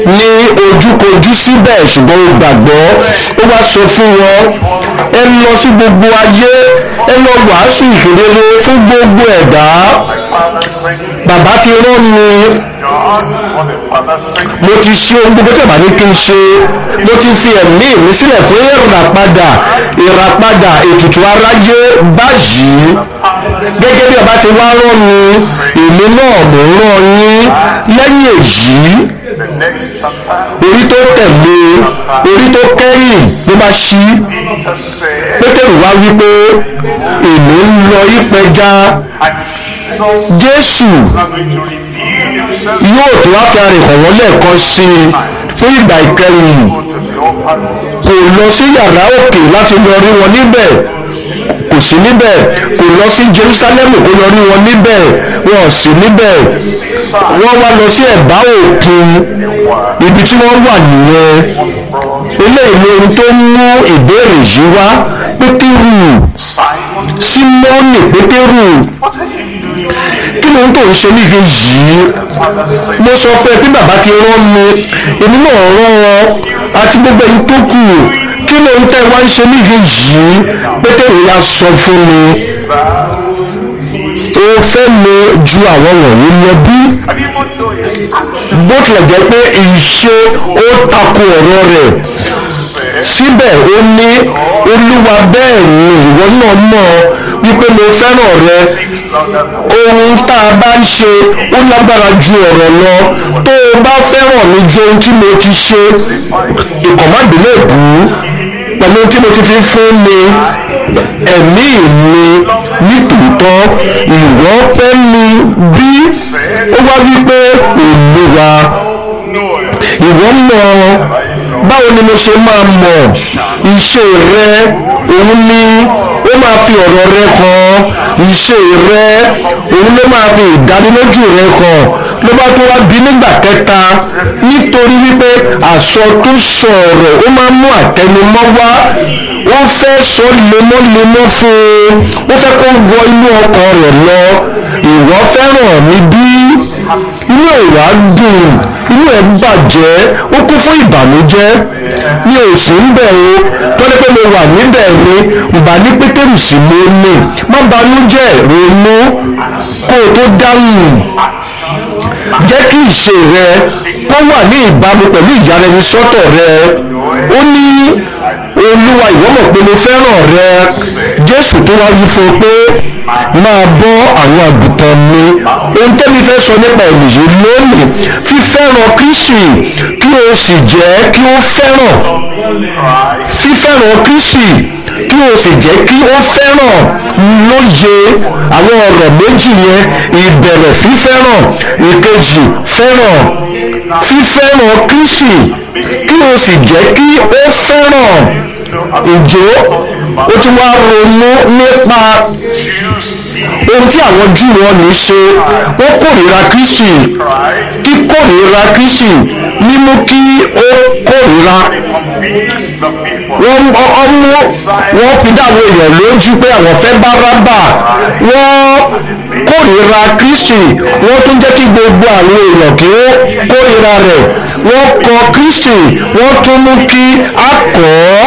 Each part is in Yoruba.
ní ojúkojú síbẹ̀ ṣùgbọ́n ó gbàgbọ́. Ó wá sọ fún wọn, ẹ lọ sí gbogbo ayé, ẹ lọ wàásù ìhìnrere fún gbogbo ẹ̀dá. Bàbá ti rán mi, mo ti ṣe ohun gbogbo tí bàbá ní kí n ṣe, mo ti fi ẹ̀mí mi sílẹ̀ fún ìràpadà ètùtù aráyé báyìí. Gẹ́gẹ́ bí bàbá ti wá rán mi, èmi náà mò ń rán yín. Lẹ́yìn èyí, orí tó tẹ̀lé, orí tó kẹ́yìn ló bá ṣí. Pétérù wá wípé èmi ń lọ ìpẹja. Jésù yóò tó wá fi arìn hàn wọ́n lẹ́ẹ̀kan sí i fún ìgbà ìkẹyìn. Kò lọ sí yàrá òkè láti lọ rí wọn níbẹ̀, kò sí níbẹ̀. Kò lọ sí Jerúsálẹ́mù kó lọ rí wọn níbẹ̀, wọn ò sí níbẹ̀. Wọ́n wá lọ sí ẹ̀bá òkun, ibi tí wọ́n wà nìyẹn. Eléyìí ni ohun tó mú ìbéèrè yìí wá. Pétérù, Símónì Pétérù, kí ló ń tó ń ṣe níbi yìí? Mo sọ fún ẹ pé bàbá ti rán mi, èmi náà rán wọn àti gbogbo ẹ̀yin tó kù. Kí ló ń tẹ́ wá ń ṣe níbi yìí? Pétérù yá sọ fún mi, ó fẹ́ mi ju àwọn wọ̀nyí lọ bí? Bó tilẹ̀ jẹ́ pé ìṣe ó tako ọ̀rọ̀ rẹ̀, síbẹ̀ ó ní, Olúwa, bẹ́ẹ̀ ni ìwọ náà mọ̀ wípé mo fẹ́ràn rẹ. Ohun tá a bá ń ṣe ó lágbára ju ọ̀rọ̀ lọ. Tó o bá fẹ́ràn mi ju ohun tí mo ti ṣe, ìkọ̀mọ́dúnlẹ̀ bù ú pẹ̀lú ohun tí mo ti fi fún mi, ẹ̀mí mi ní tòótọ́, ìwọ fẹ́ mi bí? Ó wá wípé Olúwa, ìwọ mọ̀. Báwo ni mo ṣe máa mọ̀? Ìṣe rẹ, òun ni ó máa fi ọ̀rọ̀ rẹ hàn. Ìṣe rẹ, òun ló máa fi ìdánilójú rẹ hàn. Ló bá tó wá bí nígbà kẹta, nítorí wípé àsọ tó sọ̀rọ̀ ó máa mú àtẹnumọ́ wá. Wọ́n fẹ́ sọ lemọ́lemọ́ fún un, ó fẹ́ kó wọ inú ọkàn rẹ̀ lọ. Ìwọ fẹ́ràn mi bí? Inú ẹ̀ wá dùn, inú ẹ̀ bàjẹ́, ó kún fún ìbànújẹ́. Mi ò sí ń bẹ̀ o, tọ́lẹ́ pé mo wà níbẹ̀ ni ìbá ní Pétérù sí mo ní. Má banújẹ́, ronú kó o tó dáhùn. Jẹ́ kí ìṣe rẹ kó wà ní ìbámu pẹ̀lú ìyaraẹnisọ́tọ̀ rẹ. Ó ní, Olúwa, ìwọ mọ̀ pé mo fẹ́ràn rẹ. Jésù tó wá wí fún un pé máa bọ́ àwọn àgùntàn mi. Ohun tẹ́mi fẹ́ sọ nípa ènìyàn lónìí, fífẹ́ràn Kristi kí o sì jẹ́ kí ó fẹ́ràn. Fífẹ́ràn Kristi kí o sì jẹ́ kí ó fẹ́ràn lóye àwọn ọ̀rọ̀ méjì yẹn. Ìbẹ̀rẹ̀ fífẹ́ràn, ìkejì fẹ́ràn. Fífẹ́ràn Kristi kí o sì jẹ́ kí ó fẹ́ràn. Ìjó ó tún wá ronú nípa ohun tí àwọn Júù wọn ní ṣe. Wọ́n kórìíra Kristi. Kíkórìíra Kristi mímú kí ó kórìíra. Wọ́n fi dá àwọn èèyàn lójú pé àwọn fẹ́ Bárábà. Wọ́n kórìíra Kristi. Wọ́n tún jẹ́ kí gbogbo àwọn èèyàn kí ó kórìíra rẹ̀. Wọ́n kọ̀ Kristi. Wọ́n tún mú kí a kọ̀ ọ́.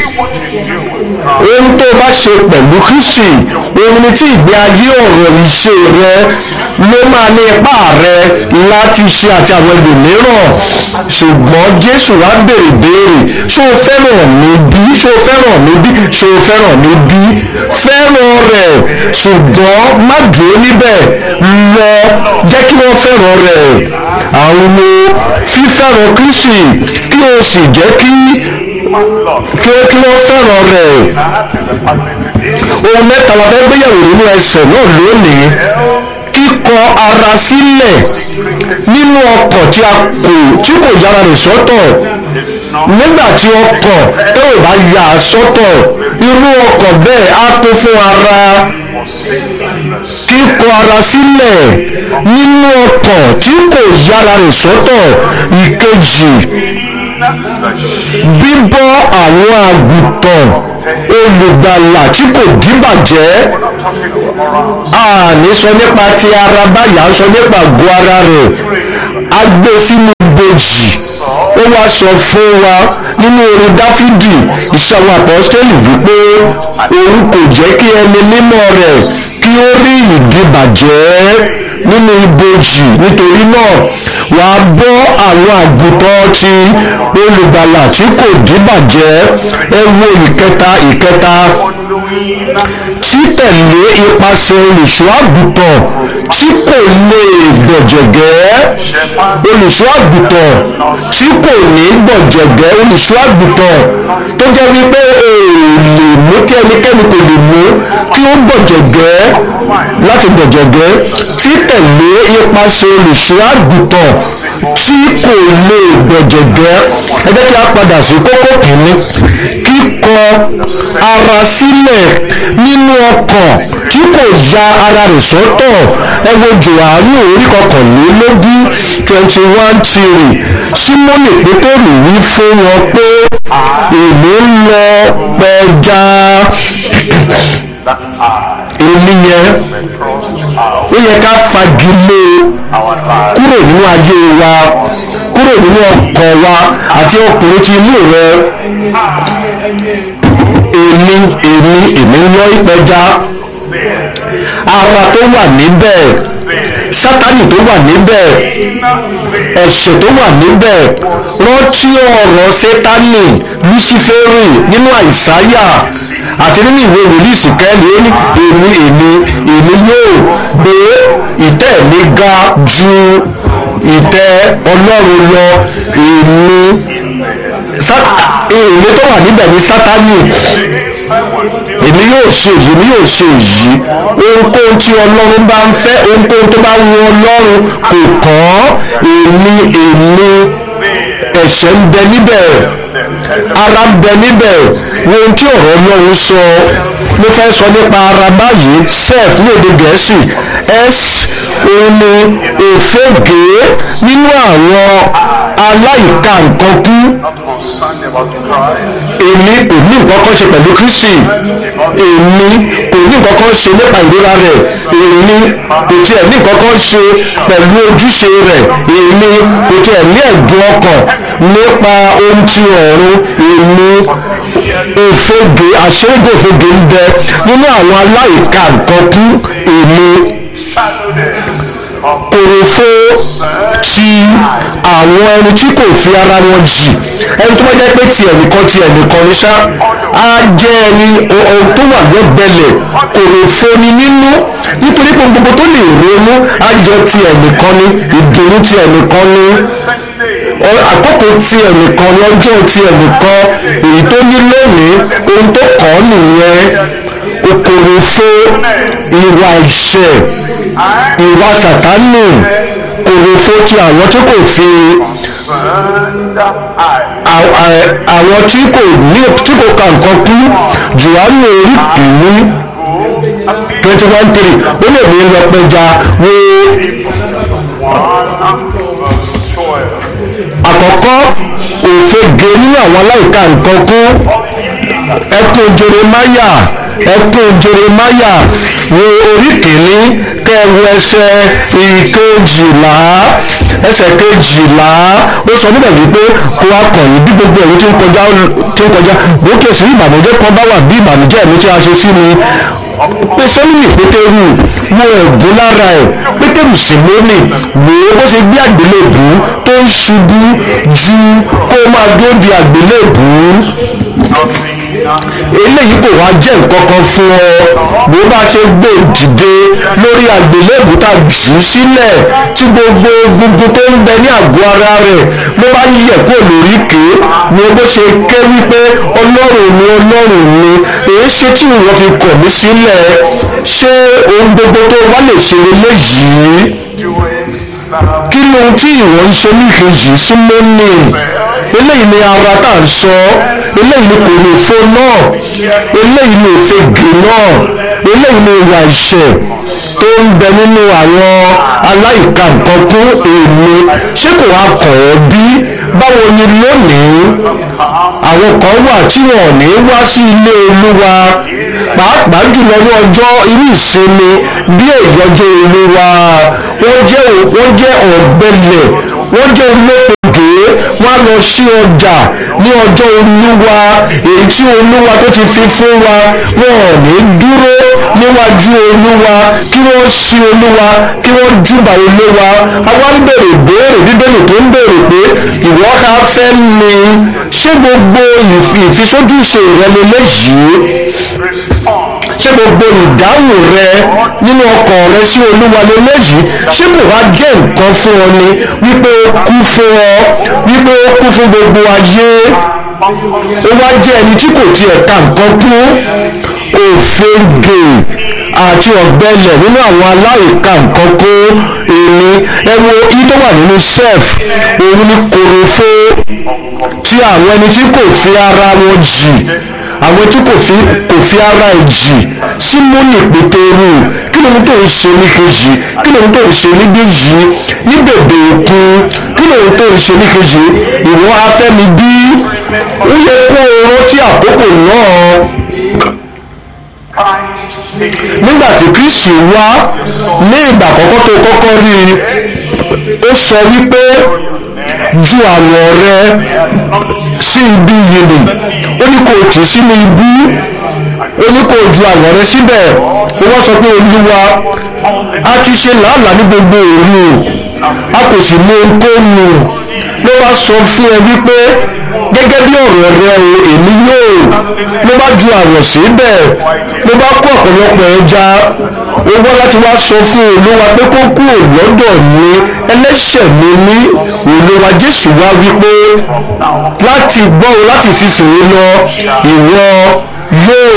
Ohun tó bá ṣe pẹ̀lú Kristi, ohun ni tí ìgbé ayé ọ̀rọ̀ ìṣe rẹ ló máa ní ipá rẹ láti ṣe àti àwọn ẹlòmíràn. Ṣùgbọ́n Jésù wá béèrè, ṣó o fẹ́ràn mi bí? Ṣó o fẹ́ràn mi bí? Ṣó o fẹ́ràn mi bí? Fẹ́ràn rẹ̀, ṣùgbọ́n má dúró níbẹ̀, lọ jẹ́ kí wọ́n fẹ́ràn rẹ̀. Àwọn wo fífẹ́ràn Kristi kí o sì jẹ́ kí wọ́n fẹ́ràn rẹ̀. Ohun mẹ́ta la fẹ́ gbéyàwó nínú ẹsẹ̀ náà lónìí. Kíkọ ara sílẹ̀ nínú ọkàn tí kò yára rẹ̀ sọ́tọ̀. Nígbà tí ọkàn tó bá yà sọ́tọ̀, irú ọkàn bẹ́ẹ̀ á kún fún ara. Kíkọ ara sílẹ̀ nínú ọkàn tí kò yára rẹ̀ sọ́tọ̀. Ìkejì, bíbọ́ àwọn àgùntàn olùgbàlà tí kò díbàjẹ́. A ní sọ nípa ti ara báyà, ń sọ nípa àgọ́ ara rẹ̀. A gbé sínú ibojì wá sọ fún wa nínú orin Dáfídì Iṣẹ́ àwọn Àpọ́stélì wípé òun kò jẹ́ kí ẹni mímọ́ rẹ̀ kí ó rí ìdíbàjẹ́ nínú ibojì. Nítorí náà wàá bọ́ àwọn àgùntàn ti olùgbàlà tí kò díbàjẹ́. Ẹ wo ìkẹta títẹ̀lé ipasẹ̀ olùṣọ́ àgùntàn tí kò lè gbọ̀jẹ̀gẹ́. Olùṣọ́ àgùntàn tí kò ní gbọ̀jẹ̀gẹ́, olùṣọ́ àgùntàn tó jẹ́ wípé lè mú kí ẹnikẹ́ni kò lè mú kí ó gbọ̀jẹ̀gẹ́ láti gbọ̀jẹ̀gẹ́. Títẹ̀lé ipasẹ̀ olùṣọ́ àgùntàn tí kò lè gbọ̀jẹ̀gẹ́. Ẹ jẹ́ kí a padà sí kókó kìíní. Kíkọ ara sílẹ̀ nínú ọkàn tí kò ya ara rẹ̀ sọ́tọ̀. Ẹ wo Jòhánù orí 21 21:3. Símónì Pétérù wí fún wọn pé èmi ń lọ pẹja. Èmi yẹn ó yẹ ká fagilé kúrò nínú ayé wa, kúrò nínú ọkàn wa àti ọkùnrin ti inú rẹ. Èmi ń lọ ìpẹja. Ara tó wà níbẹ̀, Sátánì tó wà níbẹ̀, ẹ̀ṣẹ̀ tó wà níbẹ̀. Rántí ọ̀rọ̀ Sátánì, Lúsíférì nínú Àìsáyà àti nínú ìwé wòlíì Síkẹ́lì. Ó ní èmi yóò gbé ìtẹ́ mi ga ju ìtẹ́ Ọlọ́run lọ. Èmi tó wà níbẹ̀ ní Sátánì. Èmi yóò ṣe èyí. Ohunkóhun tí Ọlọ́run bá ń fẹ́, ohunkóhun tó bá wù Ọlọ́run kò kàn. Èmi ẹ̀ṣẹ̀ ń bẹ níbẹ̀, ara ń bẹ níbẹ̀. Wo ohun tí ọ̀rọ̀ Ọlọ́run sọ. Mo fẹ́ sọ nípa ara báyìí. Self ní èdè Gẹ̀ẹ́sì, S òun ni òfégè nínú àwọn aláìka nǹkan kú. Èmi kò ní nǹkan kan ṣe pẹ̀lú Kristi. Èmi kò ní nǹkan kan ṣe nípa ìrora rẹ̀. Èmi kò tiẹ̀ ní nǹkan kan ṣe pẹ̀lú ojúṣe rẹ̀. Èmi kò tiẹ̀ ní ẹ̀dùn ọkàn nípa ohun tí ọ̀run. Èmi òfégè, àṣírí òfégè ń bẹ nínú àwọn aláìka nǹkan kú. Èmi kòròfo ti àwọn ẹni tí kò fi ara wọn jì. Ẹni tó bá jẹ́ pé ti ẹnìkan ní ṣá, á jẹ́ ẹni ohun tó wà lọ́gbẹ̀lẹ̀. Kòròfo ni nínú, nítorí pé gbogbo tó lè ronú á jẹ́ ti ẹnìkan ní, ìdùnnú ti ẹnìkan ní, àkókò ti ẹnìkan, lọ́jọ́ ti ẹnìkan. Èyí tó ní lónìí, ohun tó kàn án nìyẹn. Kòròfo ìwà ìṣẹ̀, ìwà Sàtánì, kòròfo ti àwọn tí kò fi àwọn tí kò ka nǹkan kú. Jòhánù orí kìíní 21:3. Ó lè ní lọ pẹja. Wo àkọ́kọ́ òfegè nínú àwọn aláìka nǹkan kú. Ẹkún Jeremáyà wo orí kìíní kẹwọ ẹsẹ̀ ìkejìlá. Ó sọ níbẹ̀ wípé kó wá kàn yín bí gbogbo ẹ̀rú tí ń kọjá bókè sí ìbànújẹ́ kan bá wà bí ìbànújẹ́ ẹ̀mí tí a ṣe sí mi. Pé sẹ́lìmì Pétérù wo ẹ̀gún lára ẹ̀. Pétérù Símónì wò ó bó ṣe gbé àgbélébùú tó ń ṣubú ju kó máa dúró di àgbélébùú. Eléyìí kò wá jẹ́ nǹkan kan fún ọ. Bó bá ṣe gbé dìde lórí àgbélébùú tá a jù ú sílẹ̀, tí gbogbo egungun tó ń bẹ ní àgọ́ ara rẹ̀ ló bá yẹ̀ kó lóríkè. Wo bó ṣe ké wípé Ọlọ́run mi, èé ṣe tí ìwọ fi kọ̀ mí sílẹ̀. Ṣé ohun gbogbo tó wá lè ṣe eléyìí? Kí ló ń tí ìwọ ń ṣe níkejì súnmọ́ ní? Eléyìí ni ara tá à ń sọ. Eléyìí ni kòròfo náà. Eléyìí ni òfegè náà. Eléyìí ni ìwà ìṣẹ̀ tó ń bẹ nínú àwọn aláìka nǹkan kún. Èmi ṣé kò wá kàn ọ́ bí? Báwo ni lónìí àwọn kan wà tí wọn ò ní wá sí ilé Olúwa, pàápàá jùlọ ní ọjọ́ irú ìsinmi bí èyí ọjọ́ Olúwa. Wọ́n jẹ́ ọ̀gbẹlẹ̀, wọ́n jẹ́ olófògè, wọ́n á lọ sí ọjà ní ọjọ́ olúwa èyí tí olúwa tó ti fi fún wa. wọn ò ní dúró níwájú olúwa kí wọ́n sí olúwa kí wọ́n júbà olúwa. àwa ń bèrè béèrè bíbélì tó ń bèrè pé ìwọ ká fẹ́ ni ṣé gbogbo ìfisójúṣe rẹ lélẹ́yìí, ṣé gbogbo ìdáhùn rẹ nínú ọkàn rẹ sí olúwa lélẹ́yìí, ṣé kò wá jẹ́ nǹkan fún ọ ni wípé ó kú fún ọ, wípé ó kú fún gbogbo ayé, ó wá jẹ́ ẹni tí kò tiẹ̀ ka nǹkan kú, òfegè àti ọ̀gbẹlẹ̀ nínú àwọn aláìka nǹkan kú èmi. ẹ wo i tó wà nínú sef, òun ni kòròfo tí àwọn ẹni tí kò fi ara wọn jì, àwọn tí kò fi ara ẹ̀ jì. Símónì Pétérù, kí lóhun tó ń ṣe ní kejì, kí lóhun tó ń ṣe níbí yìí ní bèbè òkun, kí lóhun tó ń ṣe ní kejì, ìwọ afẹ́mi bí? ó yẹ kó o rántí àkókò náà nígbà tí Kristi wá ní ìgbà àkọ́kọ́ tó kọ́kọ́ rí i. ó sọ wípé ju àwọ̀ rẹ sí ibi yìí nì, ó ní kó o tì sínú ibú, ó ní kó o ju àwọ̀ rẹ síbẹ̀. ó wá sọ pé olúwa, a ti ṣe làálàá ní gbogbo òru, a kò sì mú ohunkóhun. ló bá sọ fún ẹ wípé gẹ́gẹ́ bí ọ̀rọ̀ rẹ o, èmi yóò. ló bá ju àwọ̀ síbẹ̀, ló bá kó ọ̀pọ̀lọpọ̀ ẹja. ó wá láti wá sọ fún olúwa pé kó kúrò lọ́dọ̀ mi, ẹlẹ́ṣẹ̀ mi ní. olúwa Jésù wá wípé láti gbọ́ o, láti sísìnyí lọ ìwọ yóò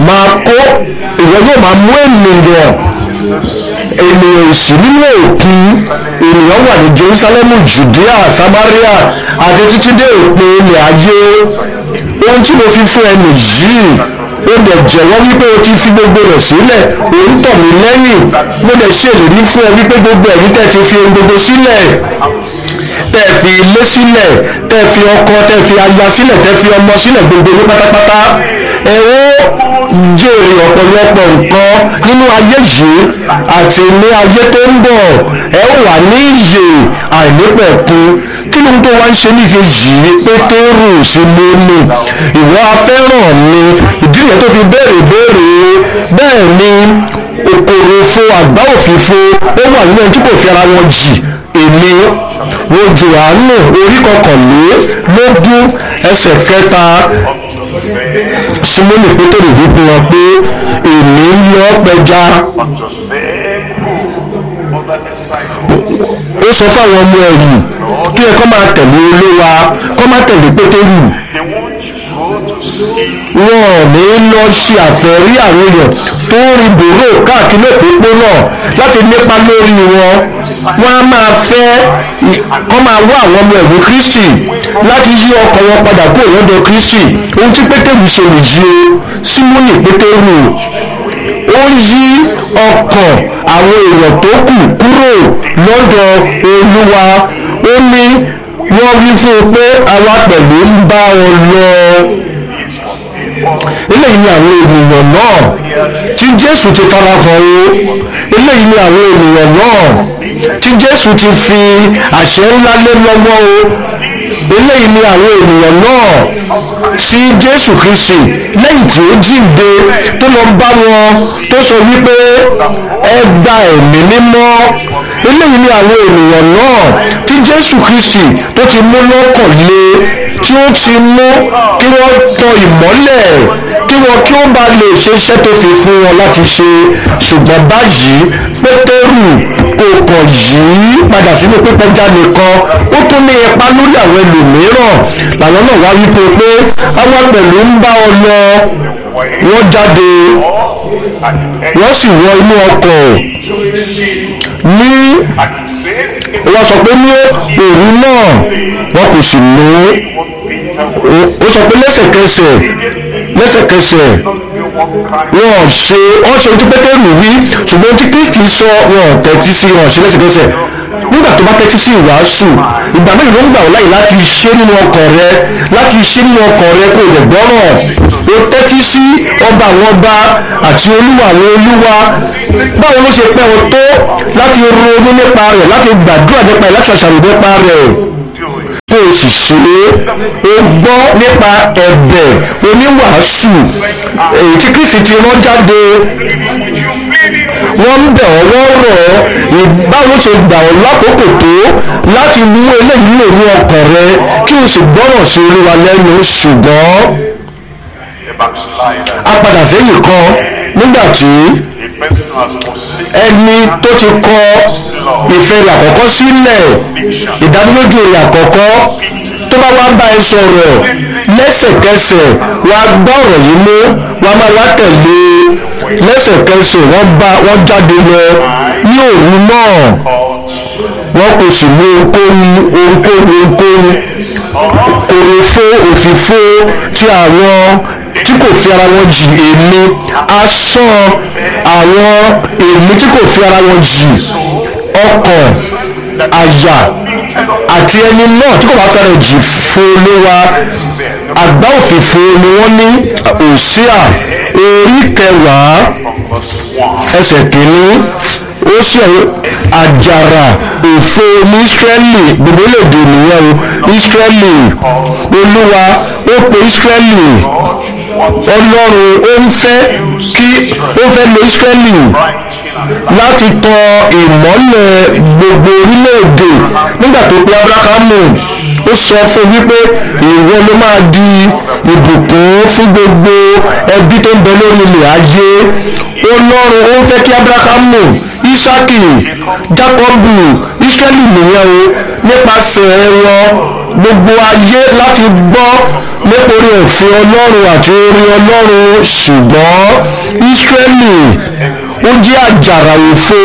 máa mú ènìyàn òsì nínú òkun. ènìyàn wà ní Jerúsálẹ́mù, Jùdíà, Samaria àti títí dé òpin ilẹ̀ ayé. ohun tí mo fi fún ẹ nìyí, ó dẹ̀ jẹ́wọ́ wípé o ti fi gbogbo rẹ̀ sílẹ̀, ò ń tọ̀ mí lẹ́yìn. mo dẹ̀ ṣèlérí fún ẹ wípé gbogbo ẹ̀yin tẹ́ ti fi ohun gbogbo sílẹ̀, tẹ́ fi ilé sílẹ̀, tẹ́ fi ọkọ, tẹ́ fi aya sílẹ̀, tẹ́ fi ọmọ sílẹ̀, gbogbo ní pátápátá, ẹ ó jèrè ọ̀pọ̀lọpọ̀ nǹkan nínú ayé yìí àti ní ayé tó ń bọ̀. ẹ ó wà ní ìyè àìnípẹ̀kun. kí ló ń tó wá ń ṣe níhe yìí? Pétérù, Símónì, ìwọ afẹ́ràn mi. ìdí yẹn tó fi béèrè. bẹ́ẹ̀ ni òkòròfo àgbá òfìfo ó wà nínú ẹni tí kò fi ara wọn jì. èmi wo Jòhánù orí 21 ẹsẹ̀ 3. Símónì Pétérù wí fún wọn pé èmi ń lọ pẹja. ó sọ fáwọn ọmọ ẹ̀yìn tó yẹ kó máa tẹ̀lé olówa, kó máa tẹ̀lé Pétérù. wọn ò ní lọ ṣe àfẹ́rí àwọn èèyàn tó ń rin bòró káàkiri òpópónà láti nípa lórí wọn. wọ́n á máa fẹ́ kọ́ máa wá àwọn ọmọ ẹ̀wọ̀n Kristi láti yí ọkàn wọn padà kúrò lọ́dọ̀ Kristi. ohun tí Pétérù ṣe nìyí o. Símónì Pétérù ó yí ọkàn àwọn èèyàn tó kù kúrò lọ́dọ̀ olúwa. ó ní wọ́n wí fún un pé àwa pẹ̀lú ń bá ọ lọ. eléyìí ni àwọn ènìyàn náà tí Jésù ti farahàn o. eléyìí ni àwọn ènìyàn náà tí Jésù ti fi àṣẹ ńlá lé lọ́wọ́ o. eléyìí ni àwọn ènìyàn náà tí Jésù Kristi lẹ́yìn tí ó jíǹde tó lọ bá wọn tó sọ wípé ẹ gba ẹ̀mí mímọ́. eléyìí ni àwọn ènìyàn náà tí Jésù Kristi tó ti mú lọ́kàn lé, tí ó ti mú kí wọ́n tọ ìmọ́lẹ̀, kí ó bá lè ṣe iṣẹ́ tó fi fún wọn láti ṣe. ṣùgbọ́n báyìí Pétérù kò kàn yí padà sínú pípẹja nìkan, ó tún ní ipa lórí àwọn ẹlòmíràn. làwọn náà wá wípé pé àwa pẹ̀lú ń bá ọ lọ. wọ́n jáde, wọ́n sì wọ inú ọkọ̀ ní wọ́n sọ pé ní òru náà wọn kò sì lò ó. ó sọ pé lẹ́sẹ̀kẹsẹ̀ wọ́n ṣe ojú Pétérù wí, ṣùgbọ́n tí Kristi sọ wọn tẹ́tí sí, wọn ṣe lẹ́sẹ̀kẹsẹ̀. nígbà tó bá tẹ́tí sí ìwàásù, ìgbà mélòó ló ń gbà ọ́ láyè láti ṣe nínú ọkàn rẹ, kó o lè gbọ́ràn. ó tẹ́tí sí ọba àwọn ọba àti olúwa àwọn olúwa. báwo ló ṣe pẹ́ wọn tó láti ronú nípa rẹ̀, láti gbàdúrà nípa rẹ̀, láti ṣàṣàrò nípa rẹ̀ tó o sì ṣe é. O gbọ́ nípa ẹ̀bẹ̀ oníwàásù èyí tí Kristi ti rán jáde. Wọ́n ń bẹ̀ ọ́, wọ́n rọ̀ ọ́, báwo ṣe gbà ọ́ lákòókò tó láti mú eléyìí lò ní ọkàn rẹ kí o sì gbọ́ràn sí Olúwa lẹ́nu. Ṣùgbọ́n a padà sẹ́yìn kan nígbà tí ẹni tó ti kọ ìfẹ́ rẹ̀ àkọ́kọ́ sílẹ̀, ìdánilójú rẹ̀ àkọ́kọ́ tó bá wá bá ẹ sọ̀rọ̀ lẹ́sẹ̀kẹsẹ̀ wá gbọ́ ọ̀rọ̀ yìí mú, wá máa wá tẹ̀lé lẹ́sẹ̀kẹsẹ̀. Wọ́n jáde lọ ní òru náà, wọ́n kò sì mú ohunkóhun kòròfo òfìfo tí àwọn tí kò fi ara wọn jì, èmi asán àwọn èmi tí kò fi ara wọn jì, ọkàn àyà àti ẹni náà tí kò bá fẹ́ràn jì fún Olúwa. Àgbá òfìfo ni wọ́n ní. Òsíà orí 10 ẹsẹ̀ 1. Ó sì àjàrà òfo ní Ísírẹ́lì, gbogbo èdè nìyẹn o, Ísírẹ́lì. Olúwa ó pe Ísírẹ́lì, Ọlọ́run ó fẹ́ lo Ísírẹ́lì láti tan ìmọ́lẹ̀ gbogbo orílẹ̀-èdè. Nígbà tó pe Ábúráhámù, ó sọ fún wípé ìwọ ló máa di ìbùkún fún gbogbo ẹbí tó ń bẹ lórí ilẹ̀ ayé. Ọlọ́run ó fẹ́ kí Ábúráhámù, Ísákì, Jákọ́bù, Ísírẹ́lì nìyẹn o, nípasẹ̀ wọn gbogbo ayé láti gbọ́ nípa oore ọ̀fẹ́ Ọlọ́run àti oore Ọlọ́run. Ṣùgbọ́n Ísírẹ́lì ó jẹ́ àjàrà òfo.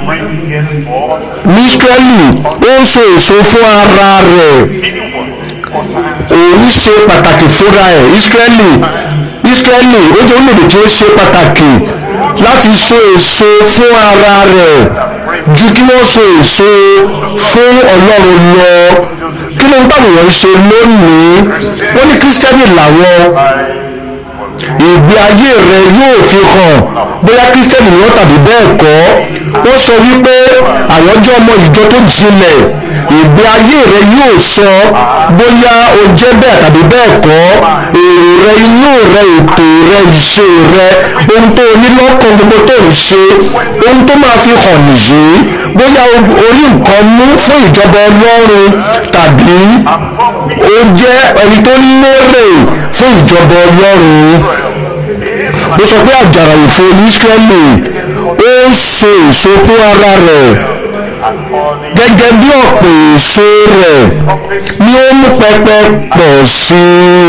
Ní Ísírẹ́lì ó ń so èso fún ara rẹ̀, òun ṣe pàtàkì fúnra ẹ̀. Ísírẹ́lì ó jẹ́ orílẹ̀-èdè tí ó ṣe pàtàkì láti so èso fún ara rẹ̀ ju kí wọ́n so èso fún Ọlọ́run lọ. Kí ló ń báwọn èèyàn ṣe lónìí? Wọ́n ní Kírísítẹ́nì làwọn. Ìgbé ayé rẹ yóò fi hàn bóyá Kírísítẹ́nì ni wọ́n tàbí bẹ́ẹ̀ kọ́. Wọ́n sọ wípé àwọn jẹ́ ọmọ ìjọ tó jinlẹ̀. Ìgbé ayé rẹ yóò sọ bóyá o jẹ́ bẹ́ẹ̀ tàbí bẹ́ẹ̀ kọ́. Èrò rẹ, inú rẹ, ètò rẹ, ìṣe rẹ, ohun tó ní lọ́kàn gbogbo tó ń ṣe, ohun tó máa fi hàn nìyí bóyá orí nǹkan mú fún ìjọba Ọlọ́run tàbí o jẹ́ ẹni tó lérè fún ìjọba Ọlọ́run. Mo sọ pé àjàrà òfo ní Ísírẹ́lì ó ń so èso fún ara rẹ̀ gẹ́gẹ́ bí ọ̀pọ̀ èso rẹ̀ ni ó mú pẹpẹ pọ̀ sí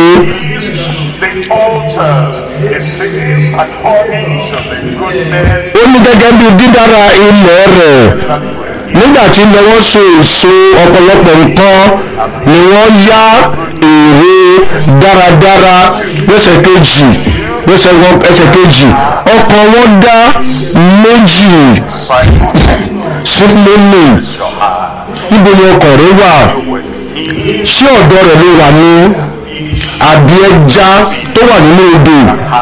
ó ní gẹ́gẹ́ bí dídára ilẹ̀ rẹ̀. Nígbà tí wọ́n so èso ọ̀pọ̀lọpọ̀ nǹkan ni wọ́n yá èrè dáradára. Lẹ́sẹ̀ kejì ọkàn wọn dá méjì sílẹ̀lẹ̀. Níbo ni ọkàn rẹ wà? Ṣé ọ̀dọ̀ rẹ̀ ló wà ní àbí ẹja tó wà nínú odò?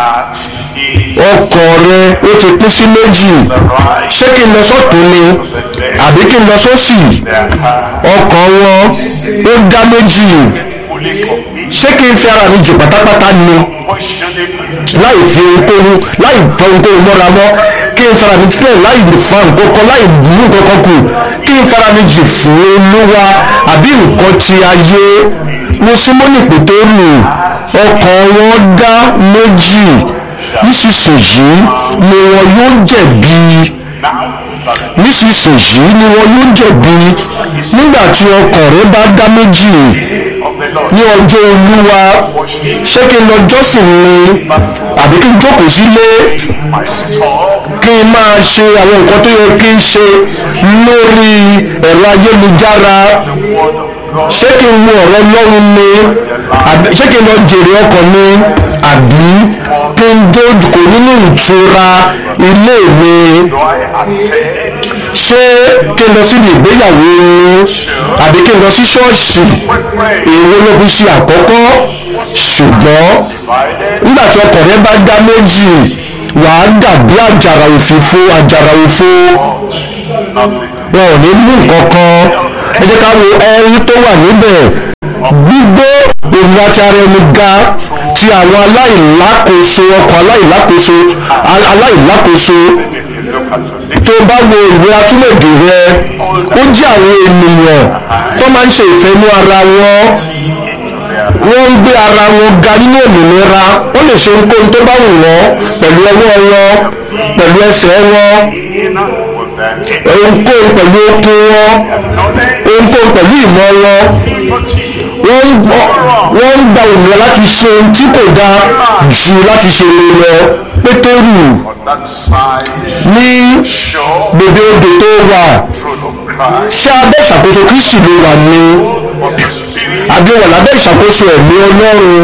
Ọkàn rẹ ó ti pín sí méjì. Ṣé kí n lọ sọ́tún ni àbí kí n lọ sósì? Ọkàn wọn ó dá méjì. Ṣé kí n fi ara mi jì pátápátá ni láì fi ohunkóhun mọ́ra mọ́? Kí n fara mi sílẹ̀ láì fa nǹkan kan, láì mú nǹkan kan kù? Kí n fara mi jì fún Olúwa àbí nǹkan ti ayé? Wo Símónì Pétérù, ọkàn wọn dá méjì. Nísinsìnyí ni wọn yóò jẹ̀bi. Nígbà tí ọkàn rẹ bá dá méjì ní ọjọ́ Olúwa, ṣé kí n lọ jọ́sìn ni àbí kí n jókòó sílé kí n máa ṣe àwọn nǹkan tó yẹ kí n ṣe lórí ẹ̀rọ ayélujára? Ṣé kí n wo ọ̀rọ̀ Ọlọ́run ni? Ṣé kí n lọ jèrè ọkàn ni àbí kí n jókòó nínú ìtura ilé mi? Ṣé kí n lọ síbi ìgbéyàwó ni àbí kí n lọ sí ṣọ́ọ̀ṣì? Èwo ló fi ṣe àkọ́kọ́? Ṣùgbọ́n nígbà tí ọkàn rẹ bá dá méjì, wàá dàbí àjàrà òfìfo wọn ò ní mú nǹkan kan. ẹ jẹ́ ká wo ẹ̀rí tó wà níbẹ̀. gbígbé òun àti ara ẹni ga ti àwọn aláìlákòóso ọkàn aláìlákòóso. tó bá wo ìwé atúmọ̀dé rẹ ó jẹ́ àwọn ènìyàn tó máa ń ṣe ìfẹ́nú ara wọn. wọ́n ń gbé ara wọn ga nínú òmìnira. wọ́n lè ṣe ohunkóhun tó bá wù wọ́n pẹ̀lú ọwọ́ wọn pẹ̀lú ẹsẹ̀ wọn ohunkóhun pẹ̀lú okun wọn ohunkóhun pẹ̀lú ìmọ̀ wọn. wọ́n ń gba òmìnira láti ṣe ohun tí kò dáa jù láti ṣe rere lọ. Pétérù ní bèbè odò tó wà ṣé abẹ́ ìṣàkóso Kristi ló wà ní àbí wà lábẹ́ ìṣàkóso ẹ̀mí Ọlọ́run.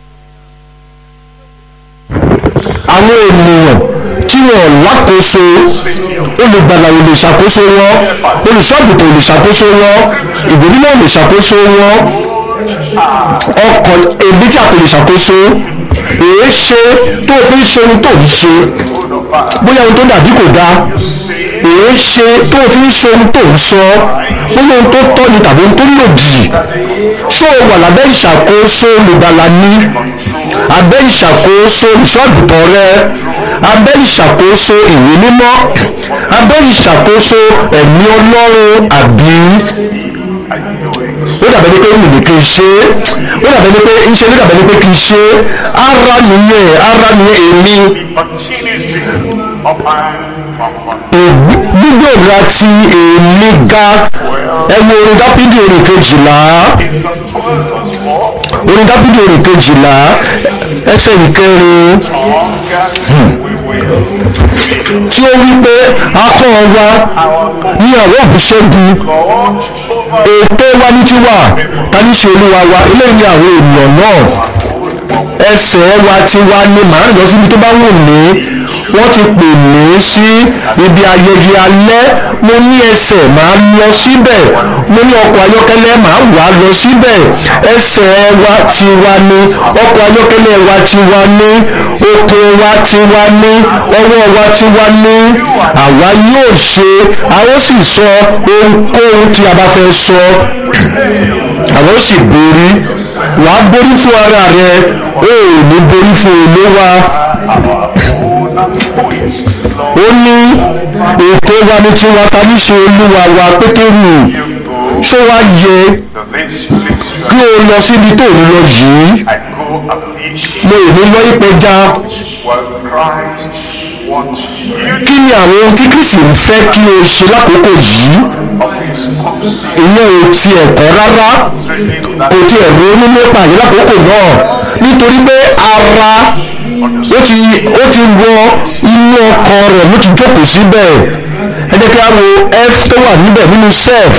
àwọn ènìyàn tí wọn lákòóso olùgbàlà ò lè ṣàkóso wọn, olùṣọ́àgùntàn ò lè ṣàkóso wọn, ìwé mímọ́ ò lè ṣàkóso wọn, ọkàn èmi tí a kò lè ṣàkóso. èé ṣe tó fi ń ṣe ohun tó ń ṣe bóyá ohun tó dàbí kò dáa. èé ṣe tó fi ń ṣe ohun tó ń sọ bóyá ohun tó tọ́ ni tàbí ohun tó lòdì. ṣó o wà lábẹ́ ìṣàkóso olùgbàlà ni, abẹ́ ìṣàkóso olùṣọ́àgùntàn rẹ, abẹ́ ìṣàkóso ìwé mímọ́, abẹ́ ìṣàkóso ẹ̀mí Ọlọ́run, àbí ó dàbẹ́ ni pé mi ní kí n ṣe ó dàbẹ́ ni pé ń ṣe ló dàbẹ́ ni pé kí n ṣe ara nìyẹn èmi. gbígbòòrà ti èmi ga. ẹ wo orin Dáfídì orin kejìlá ẹsẹ̀ ìkẹrin tí ó wí pé akọ́ wa ní àwọn òbíṣẹ́gun ètò wa ní tiwa ta ní ṣe olúwa wa. eléyìí ni àwọn ènìyàn náà. ẹsẹ̀ wa tiwa ni màá lọ síbi tó bá wù mí. wọ́n ti pè mí sí ibi ayẹyẹ alẹ́, mo ní ẹsẹ̀ màá lọ síbẹ̀, mo ní ọkọ̀ ayọ́kẹ́lẹ́ màá wà lọ síbẹ̀. ẹsẹ̀ wa tiwa ni, ọkọ̀ ayọ́kẹ́lẹ́ wa tiwa ni, okun wa tiwa ni, ọwọ́ wa tiwa ni. àwa yóò ṣe, a ó sì sọ ohunkóhun tí a bá fẹ́ sọ. àwọn ó sì borí. wàá borí fún ara rẹ, ó ní borí fún Olúwa. ó ní ètò wa ní tiwa ta ní ṣe olúwa wa. Pétérù, ṣó wá yẹ kí o lọ síbi tó ń lọ yìí? mo ò ní lọ ìpẹja. kí ni àwọn ohun tí Kristi ń fẹ́ kí o ṣe lákòókò yìí? ìyẹn ò tiẹ̀ kọ́ rárá, kò tiẹ̀ ronú nípa yìí lákòókò náà, nítorí pé ara ó ti wọ inú ọkàn rẹ̀ ló ti jókòó síbẹ̀. ẹ jẹ́ kí a wo f tó wà níbẹ̀ nínú self.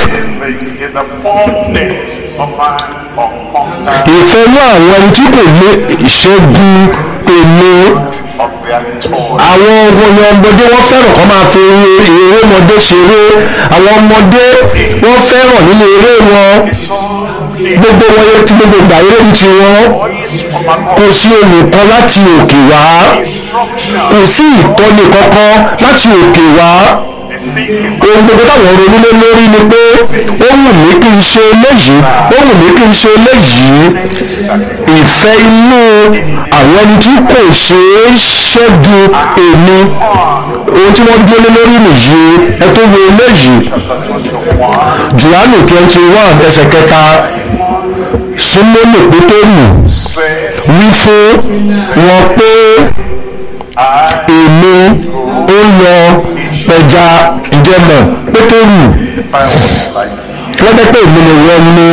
ìfẹ́nú àwọn ẹni tí kò lè ṣẹ́gun èmi. àwọn ọmọdé wọ́n fẹ́ràn kó máa fi eré ọmọdé ṣeré. àwọn ọmọdé wọ́n fẹ́ràn nínú eré wọn. gbogbo wọn yóò ti gbogbo ìgbà eré ní tiwọn. kò sí olùkọ́ láti òkè wá, kò sí ìtọ́ni kankan láti òkè wá. ohun gbogbo táwọn ronú lé lórí ni pé ó wù mí kí n ṣe eléyìí, ó wù mí kí n ṣe eléyìí. ìfẹ́ inú àwọn ẹni tí kò ṣe é ṣẹ́gun èmi, ohun tí wọ́n dúró lé lórí nìyí. ẹ tó wo eléyìí, Jòhánù 21 ẹsẹ̀ kẹta. Símónì Pétérù wí fún wọn pé èmi ó lọ pẹja ìjẹmọ. Pétérù, wọ́n jẹ́ pé èmi lè wọ́n ní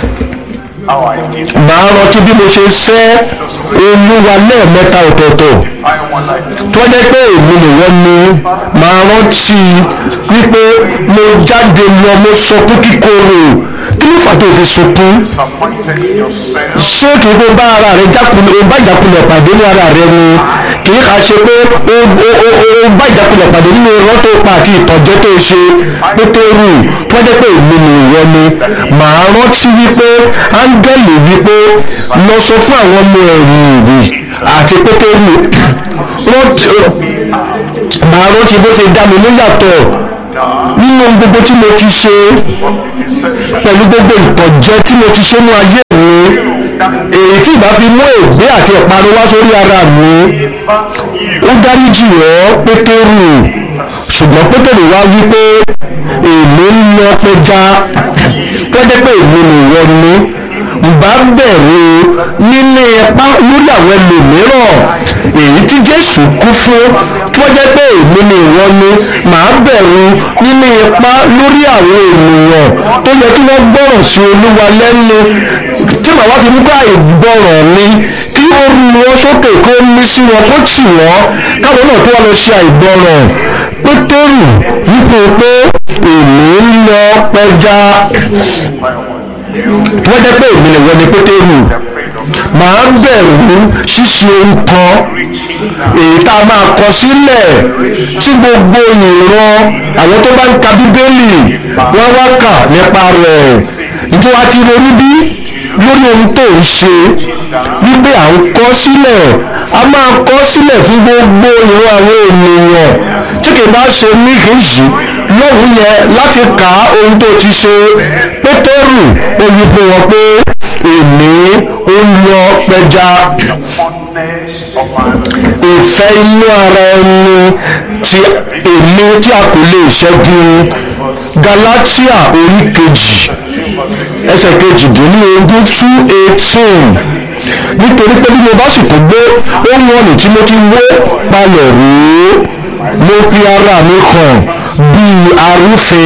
màá rántí bí mo ṣe fẹ́ Olúwa lẹ́ẹ̀mẹ́ta ọ̀tọ̀ọ̀tọ̀. tí wọ́n jẹ́ pé èmi lè wọ́n ní màá rántí wípé mo jáde lọ, mo sọkún kíkorò. kí ló fà tó fi sunkún? ṣé kì í kó bá ara rẹ jákulẹ̀, o bá ìjákulẹ̀ pàdé ní ara rẹ ni? kì í kà ṣe pé o bá ìjákulẹ̀ pàdé nínú irọ́ tó pa àti ìtànjẹ tó ṣe. Pétérù, tó jẹ́ pé èmi ni ìwọ ni màá rántí wípé áńgẹ́lì wípé lọ sọ fún àwọn ọmọ ẹ̀yìn ìwé àti Pétérù màá rántí bó ṣe dá mi níyàtọ̀ nínú gbogbo tí mo ti ṣe, pẹ̀lú gbogbo ìtọ̀jẹ tí mo ti ṣe ní ayé mi, èyí tí ìbá fi mú ègbé àti ìparun wá sórí ara mi. Ó dáríjì ọ́ Pétérù. Ṣùgbọ́n Pétérù wá wí pé èmi ń lọ pẹja, wọ́n jẹ́ pé èmi nìwọ ni bá bẹ̀rù níní ipá lórí àwọn ẹlòmíràn èyí tí Jésù kú fún, wọ́n jẹ́ pé èmi nìwọ ni màá bẹ̀rù níní ipá lórí àwọn ènìyàn tó yẹ kí wọ́n gbọ́ràn sí Olúwa lẹ́nu, tí màá wá fi mú ká ìgbọ́ràn mi kí ó ru wọn sókè kó mí sí wọn kó tì wọ́n káwọn náà tó wá lọ ṣe àìgbọ́ràn. Pétérù wípé pé èmi ń lọ pẹja, wọ́n jẹ́ pé èmi nìwọ ni Pétérù, màá bẹ̀rù ṣíṣe nǹkan èyí tá a máa kọ sílẹ̀ tí gbogbo ìran àwọn tó bá ń ka Bíbélì wọ́n wá kà nípa rẹ̀. Ìjọ wa ti ronú bí lórí ohun tó ń ṣe wípé à ń kọ sílẹ̀, a máa kọ sílẹ̀ fún gbogbo ìran àwọn ènìyàn tí kì í bá ṣe níhìnyí lóhùn yẹn láti kà ohun tó ti ṣe. Pétérù ó wí fún wọn pé èmi ń lọ pẹja. Ìfẹ́ inú ara ẹni ti èmi tí a kò lè ṣẹ́gun. Gálátíà orí kejì ẹsẹ̀ kejìdínlógún 2:18. Nítorí pé bí mo bá sì tó gbé ohun ọ̀nì tí mo ti wó palẹ̀ rèé, mo fi ara mi hàn bíi arúfin.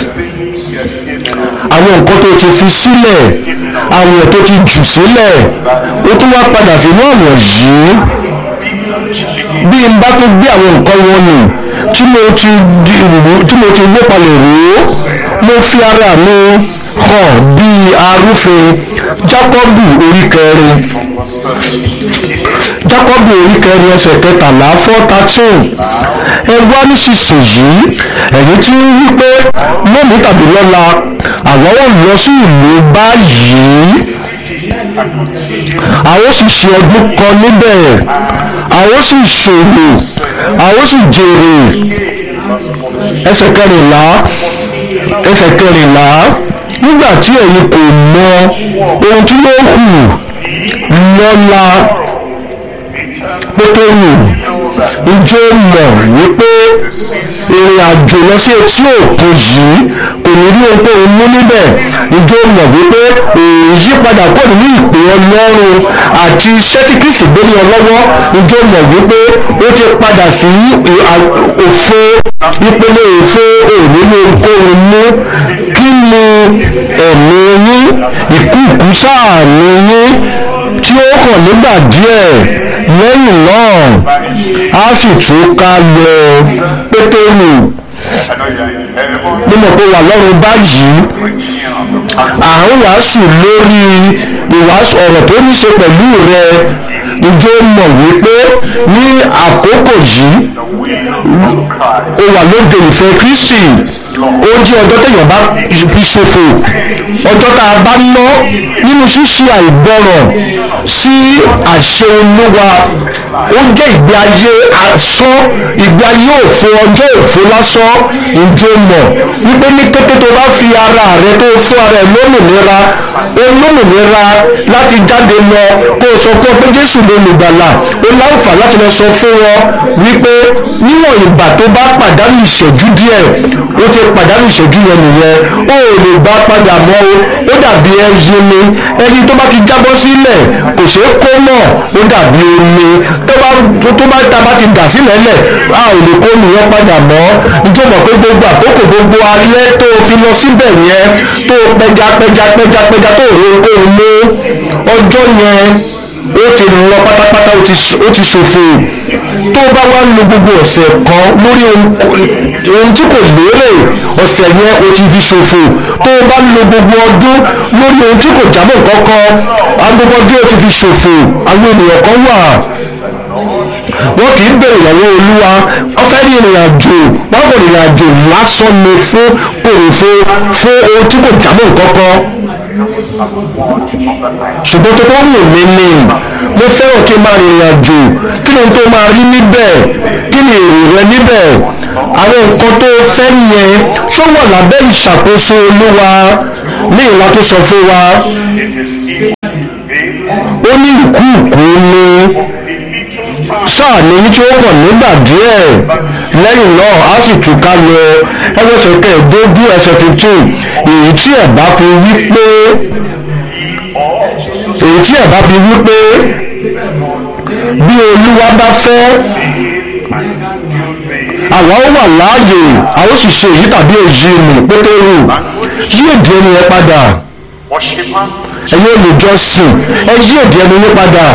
Àwọn nǹkan tó ti fi sílẹ̀, àwọn tó ti jù sílẹ̀, ó tún wá padà sínú àwọn yìí. Bí n bá tó gbé àwọn nǹkan wọn nì tí mo ti wó palẹ̀ rèé, mo fi ara mi hàn bíi arúfin. Jákọ́bù orí kẹrin ẹsẹ̀ kẹtàlá 4:13. Ẹ wá nísinsìnyí ẹ̀yin tí ń wí pé lónìí tàbí lọ́la àwa ó lọ sí ìlú báyìí, a ó sì ṣe ọdún kan níbẹ̀, a ó sì ṣòwò, a ó sì jèrè. Ẹsẹ̀ kẹrìnlá nígbà tí ẹ̀yin kò mọ ohun tí yóò hù lọ́la. Pétérù, ǹjẹ́ o mọ̀ wípé ìrìn àjò lọ sí etí òkun yìí kò ní rí ohun tó ń mú níbẹ̀? Ǹjẹ́ o mọ̀ wípé èyí padà kò ní ìpè Ọlọ́run àti iṣẹ́ tí Kristi gbé ní ọ lọ́wọ́? Ǹjẹ́ o mọ̀ wípé ó ti padà sí òfo, ìpele òfo, òní ní ohunkóhun mú? Kí ni ẹ̀mí yín, ìkúùkù sáà ní yín tí ó hàn nígbà díẹ̀, lẹ́yìn náà a sì tún ká lọ. Pétérù, mo mọ̀ pé wà lọ́run báyìí, à ń wàásù lórí ìwàásù ọ̀rọ̀ tó ní ṣe pẹ̀lú rẹ. Ǹjẹ́ o mọ̀ wípé ní àkókò yìí o wà lóde ìfẹ́ Kristi? Ó jẹ́ ọjọ́ téèyàn bá fi ṣòfò, ọjọ́ tá a bá ná nínú ṣíṣe àìgbọràn sí àṣẹ Olúwa. Ó jẹ́ ìgbé ayé asán, ìgbé ayé òfo, ọjọ́ òfo lásán. Ǹjẹ́ o mọ̀ wípé ní kété tó bá fi ara rẹ tó fún ara ẹ lómìnira, láti jáde lọ kó o sọ pé Jésù ló lùgbàlà, ó láǹfà láti lọ sọ fún wọn wípé níwọ̀n ìgbà tó bá pàdánù ìṣẹ́jú díẹ̀, ó ti pàdánù ìṣẹ́jú yẹn nìyẹn, ó ò lè bá padà mọ́ o. Ó dàbí ẹyin ni, ẹyin tó bá ti jábọ́ sílẹ̀ kò ṣeé kó mọ́, ó dàbí omi tó bá ti dà sílẹ̀ lẹ̀, a ò lè kó nìyẹn padà mọ́. Ǹjẹ́ mọ̀ pé gbogbo àkókò, gbogbo alẹ́ tó fi lọ síbẹ̀ yẹn, tó pẹja tó rò ó mú, ọjọ́ yẹn ó ti lọ pátápátá, ó ti ṣòfò. Tó bá wá lo gbogbo ọ̀sẹ̀ kan lórí ohun tí kò lérè, ọ̀sẹ̀ yẹn ó ti fi ṣòfò. Tó bá lo gbogbo ọdún lórí ohun tí kò jábọ̀ kankan, agbogbo ọdún ó ti fi ṣòfò. Àwọn ènìyàn kan wà, wọ́n kì í bèrè lọ́wọ́ Olúwa, wọ́n fẹ́ rí ìrìn àjò, wọ́n kò rìn àjò lásán ni fún ohun tí kò jábọ̀ kankan. ṣùgbọ́n tó bá wù mí ni mo fẹ́ràn kí n máa rìnrìn àjò kí ni tó máa rí níbẹ̀ kí ni èrò rẹ níbẹ̀ àwọn nǹkan tó fẹ́ yẹn ṣó wà lábẹ́ ìṣàkóso olúwa ní ìlà tó sọ fún wa ó ní ìkúùkù ni sáà ní tí ó pọ̀ nígbà díẹ̀ lẹ́yìn náà á sì túká lọ ẹgbẹ́sẹ̀ kẹẹ̀ẹ́dógún ẹsẹ̀ 15 èyí tí ẹ̀ bá fi wí pé bí olúwa bá fẹ́ àwa ó wà láàyè a ó sì ṣe èyí tàbí èyí nù pétérù yí èdè ẹni yẹn padà ẹ̀yin olùjọ́sìn ẹ yí èdè ẹni yẹn padà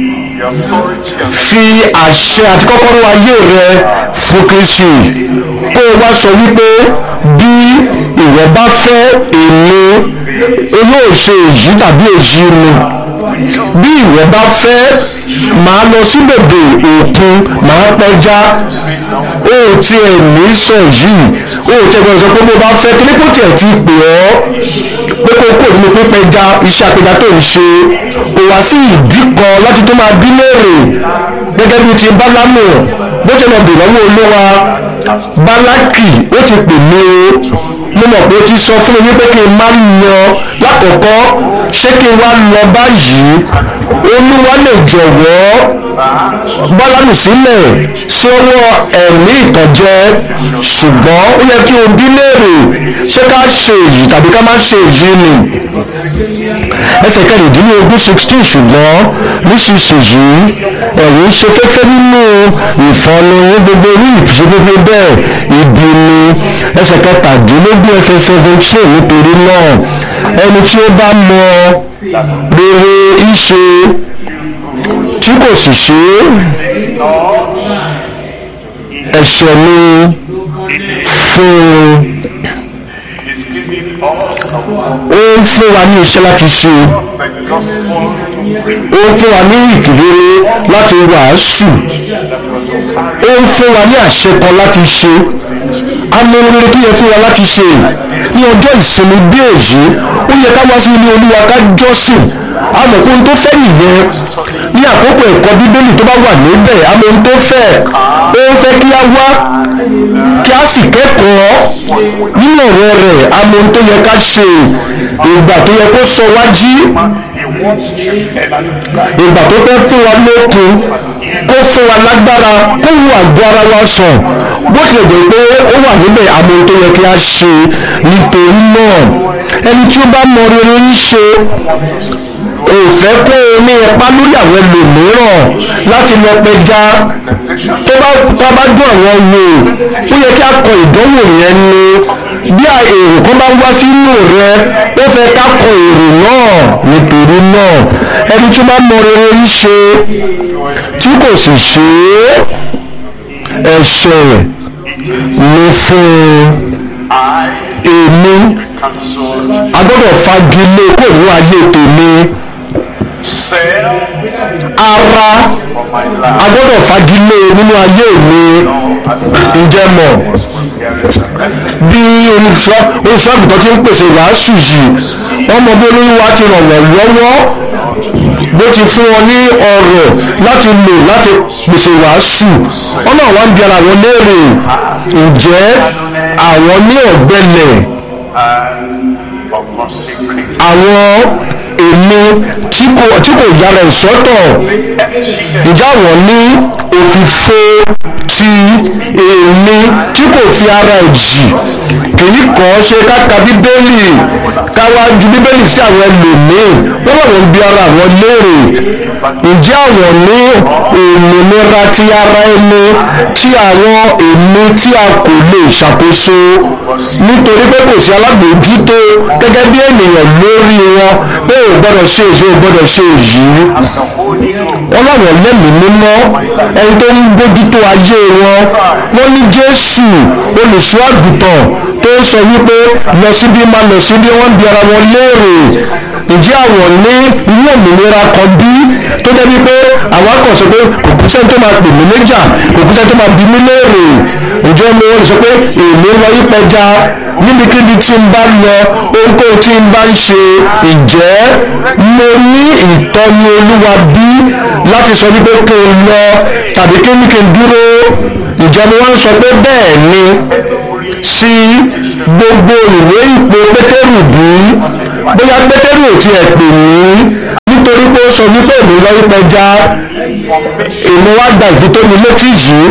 fi àṣẹ àti kọ́kọ́rọ́ ayé rẹ fún Kristi kó o wá sọ wípé bí ìwọ bá fẹ́ èmi yóò ṣe èyí tàbí èyí nù bí ìwọ bá fẹ́ màá lọ sí bèbè òkun màá pẹja ó tiẹ̀ ní sọ yìí ó tiẹ̀ gbọ́dọ̀ sọ pé bó bá fẹ́ kí ní kó tiẹ̀ ti pè ọ́ pé kó kó nínú pípẹja iṣẹ́ apẹja tó ń ṣe kò wá sí ìdí kan láti tó máa bí léèrè gẹ́gẹ́ bí ti Bálámù bó ti lọ bè lọ́wọ́ Olúwa Bálákì ó ti pè mí o mo mọ̀ pé ó ti sọ fún mi wípé kí n má lọ lákọ̀ọ́kọ́ ṣé kí n wá lọ báyìí Olúwa lè jọ̀wọ́ Bálámù sílẹ̀ sí ọwọ́ ẹ̀mí ìtànjẹ ṣùgbọ́n ó yẹ kí o bí léèrè ṣé ká ṣe èyí tàbí ká má ṣe èyí ni ẹsẹ̀ kẹrìndínlógún 16 ṣùgbọ́n nísinsìnyí ẹ̀yin ṣe fẹ́fẹ́ nínú ìfọ́nù gbogbo orí ìṣe gbogbo bẹ́ẹ̀ ibi ni ẹsẹ̀ kẹtàdínlógún ẹsẹ̀ 17 nítorí náà ẹni tí ó bá mọ rere ìṣe tí kò sì ṣe ẹ̀ṣẹ̀ ni fún ó ń fún wa ní iṣẹ́ láti ṣe ó ń fún wa ní ìkìlérè láti wàásù ó ń fún wa ní àṣẹ kan láti ṣe amóhunrere tó yẹ fún wa láti ṣe ní ọjọ́ ìsinmi bí èyí ó yẹ ká wá sí ilé Olúwa ká jọ́sìn àmọ́ ohun tó fẹ́ nìyẹn ní àkókò ẹ̀kọ́ Bíbélì tó bá wà níbẹ̀ àmọ́ ohun tó fẹ́ ó fẹ́ kí a wá kí a sì kẹ́kọ̀ọ́ nínú ọ̀rọ̀ rẹ̀ àmọ́ ohun tó yẹ ká ṣe ìgbà tó yẹ kó sọ wá jí ìgbà tó fẹ́ fún wa lókun kó fún wa lágbára kó wu àgọ́ ara wa sàn bó tilẹ̀ jẹ́ pé ó wà níbẹ̀ àmọ́ ohun tó yẹ kí a ṣe nítorí náà ẹni tí ó bá mọ rere ń ṣe ò fẹ́ kó o ní ipá lórí àwọn ẹlòmíràn láti lọ pẹja tó bá dún àwọn wò ó yẹ kí a kọ ìdánwò yẹn ni bí èrò kan bá wá sínú rẹ ó fẹ́ ká kọ èrò náà nítorí náà ẹni tí ó bá mọ rere ń ṣe tí kò sì ṣe ẹ̀ṣẹ̀ ni fún èmi a gbọ́dọ̀ fagilé kó ní ayé tèmi ara a gbọ́dọ̀ fagilé nínú ayé mi ǹjẹ́ mọ̀ bí olùṣọ́ àgùntàn ti ń pèsè wàásù yìí wọ́n mọ bí Olúwa ti ràn wọ́n lọ́wọ́ bó ti fún wọn ní ọ̀rọ̀ láti lò láti pèsè wàásù wọ́n náà wá ń bi ara wọn léèrè ǹjẹ́ àwọn ní ọ̀gbẹ́lẹ̀ àwọn èmi tí kò yára ìsọ́tọ̀ ìjà wọ́n ní òfìfo ti èmi tí kò fi ara jì kìí kàn ṣe káka Bíbélì káwá ju Bíbélì sí àwọn ẹlòmíì wọ́n wà wọ́n bí ara àwọn léèrè ǹjẹ́ àwọn ní òmìnira ti ara ẹni tí àwọn èmi tí a kò lè ṣàkóso nítorí pé kò sí alábòójútó gẹ́gẹ́ bí ènìyàn lórí wọn pé ò gbọ́dọ̀ ṣe èyí ò gbọ́dọ̀ ṣe èyí wọ́n láwọn lẹ́mìí mímọ́ ẹni tó ń bójútó ayé wọn wọ́n ní Jésù olùṣọ́ àgùntàn tó ń sọ wípé lọ síbí má lọ síbí wọ́n bi ara wọn léèrè ǹjẹ́ àwọn ní irú òmìnira kan bí tó jẹ́ wípé àwọn kan sọ pé kò kú sẹ́ni tó máa pè mí níjà kò kú sẹ́ni tó máa bi mí léèrè ǹjẹ́ mo sọ pé èmi lọ yí pẹja níbikíbi tí n bá lọ ohunkóhun tí n bá ń ṣe ǹjẹ́ mo ní ìtọ́ni Olúwa bí láti sọ wípé kí n lọ tàbí kí n dúró? Ǹjẹ́ mo wá ń sọ pé bẹ́ẹ̀ ni sí gbogbo ìwé ìpè Pétérù bí? Bóyá Pétérù ò tiẹ̀ pè mí nítorí pé ó sọ wípé èmi lọ rí pẹja, èmi wá gba ìfitóni létí yìí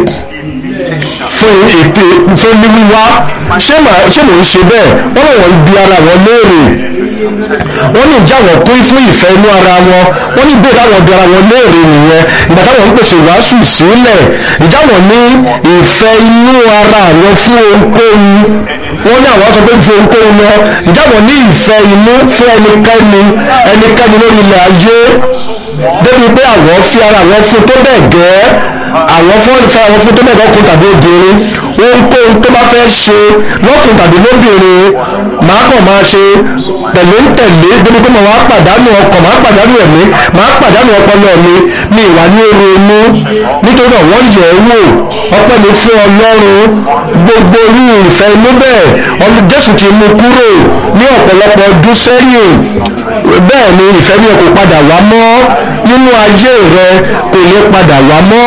fún ní wíwá. Ṣé mò ń ṣe bẹ́ẹ̀? Wọ́n lè wọ́n bi ara wọn léèrè. Wọ́n ní ìjà wọn kún fún ìfẹ́ inú ara wọn. Wọ́n ní bẹ́ẹ̀ láwọn bi ara wọn léèrè nìyẹn. Ìgbà táwọn ń pèsè wàásù sílẹ̀, ìjà wọn ní ìfẹ́ inú ara wọn fún ohunkóhun. Wọ́n ní àwọn sọ pé ju ohunkóhun lọ. Ìjà wọn ní ìfẹ́ inú fún ẹnikẹ́ni lórí ilẹ̀ ayé. Débi pé àwọn fi ara wọn fún tó bẹ́ẹ̀ gẹ́. Àwọn fẹ́ àwọn fún tó bẹ́ẹ̀ gọ́kùn tàbí obìnrin. Ohunkóhun tó bá fẹ́ ṣe lọ́kùn tàbí lóbìnrin màá kàn máa ṣe tẹ̀lé débi pé màá pàdánù ọkàn, màá pàdánù ẹ̀mí, màá pàdánù ọpọlọ mi ìwà ní oru inú. Nítorí náà wọ́n yẹ̀ ẹ́ wò. Ọpẹ́ ni fún Ọlọ́run. Gbogbo irú ìfẹ́ inú bẹ́ẹ̀ Jésù ti mú kúrò ní ọ̀pọ̀lọpọ̀ ọdún sẹ́yìn. Bẹ́ẹ̀ ni ìfẹ́ ní kò padà wá mọ́ nínú ayé rẹ, kò lè padà wá mọ́.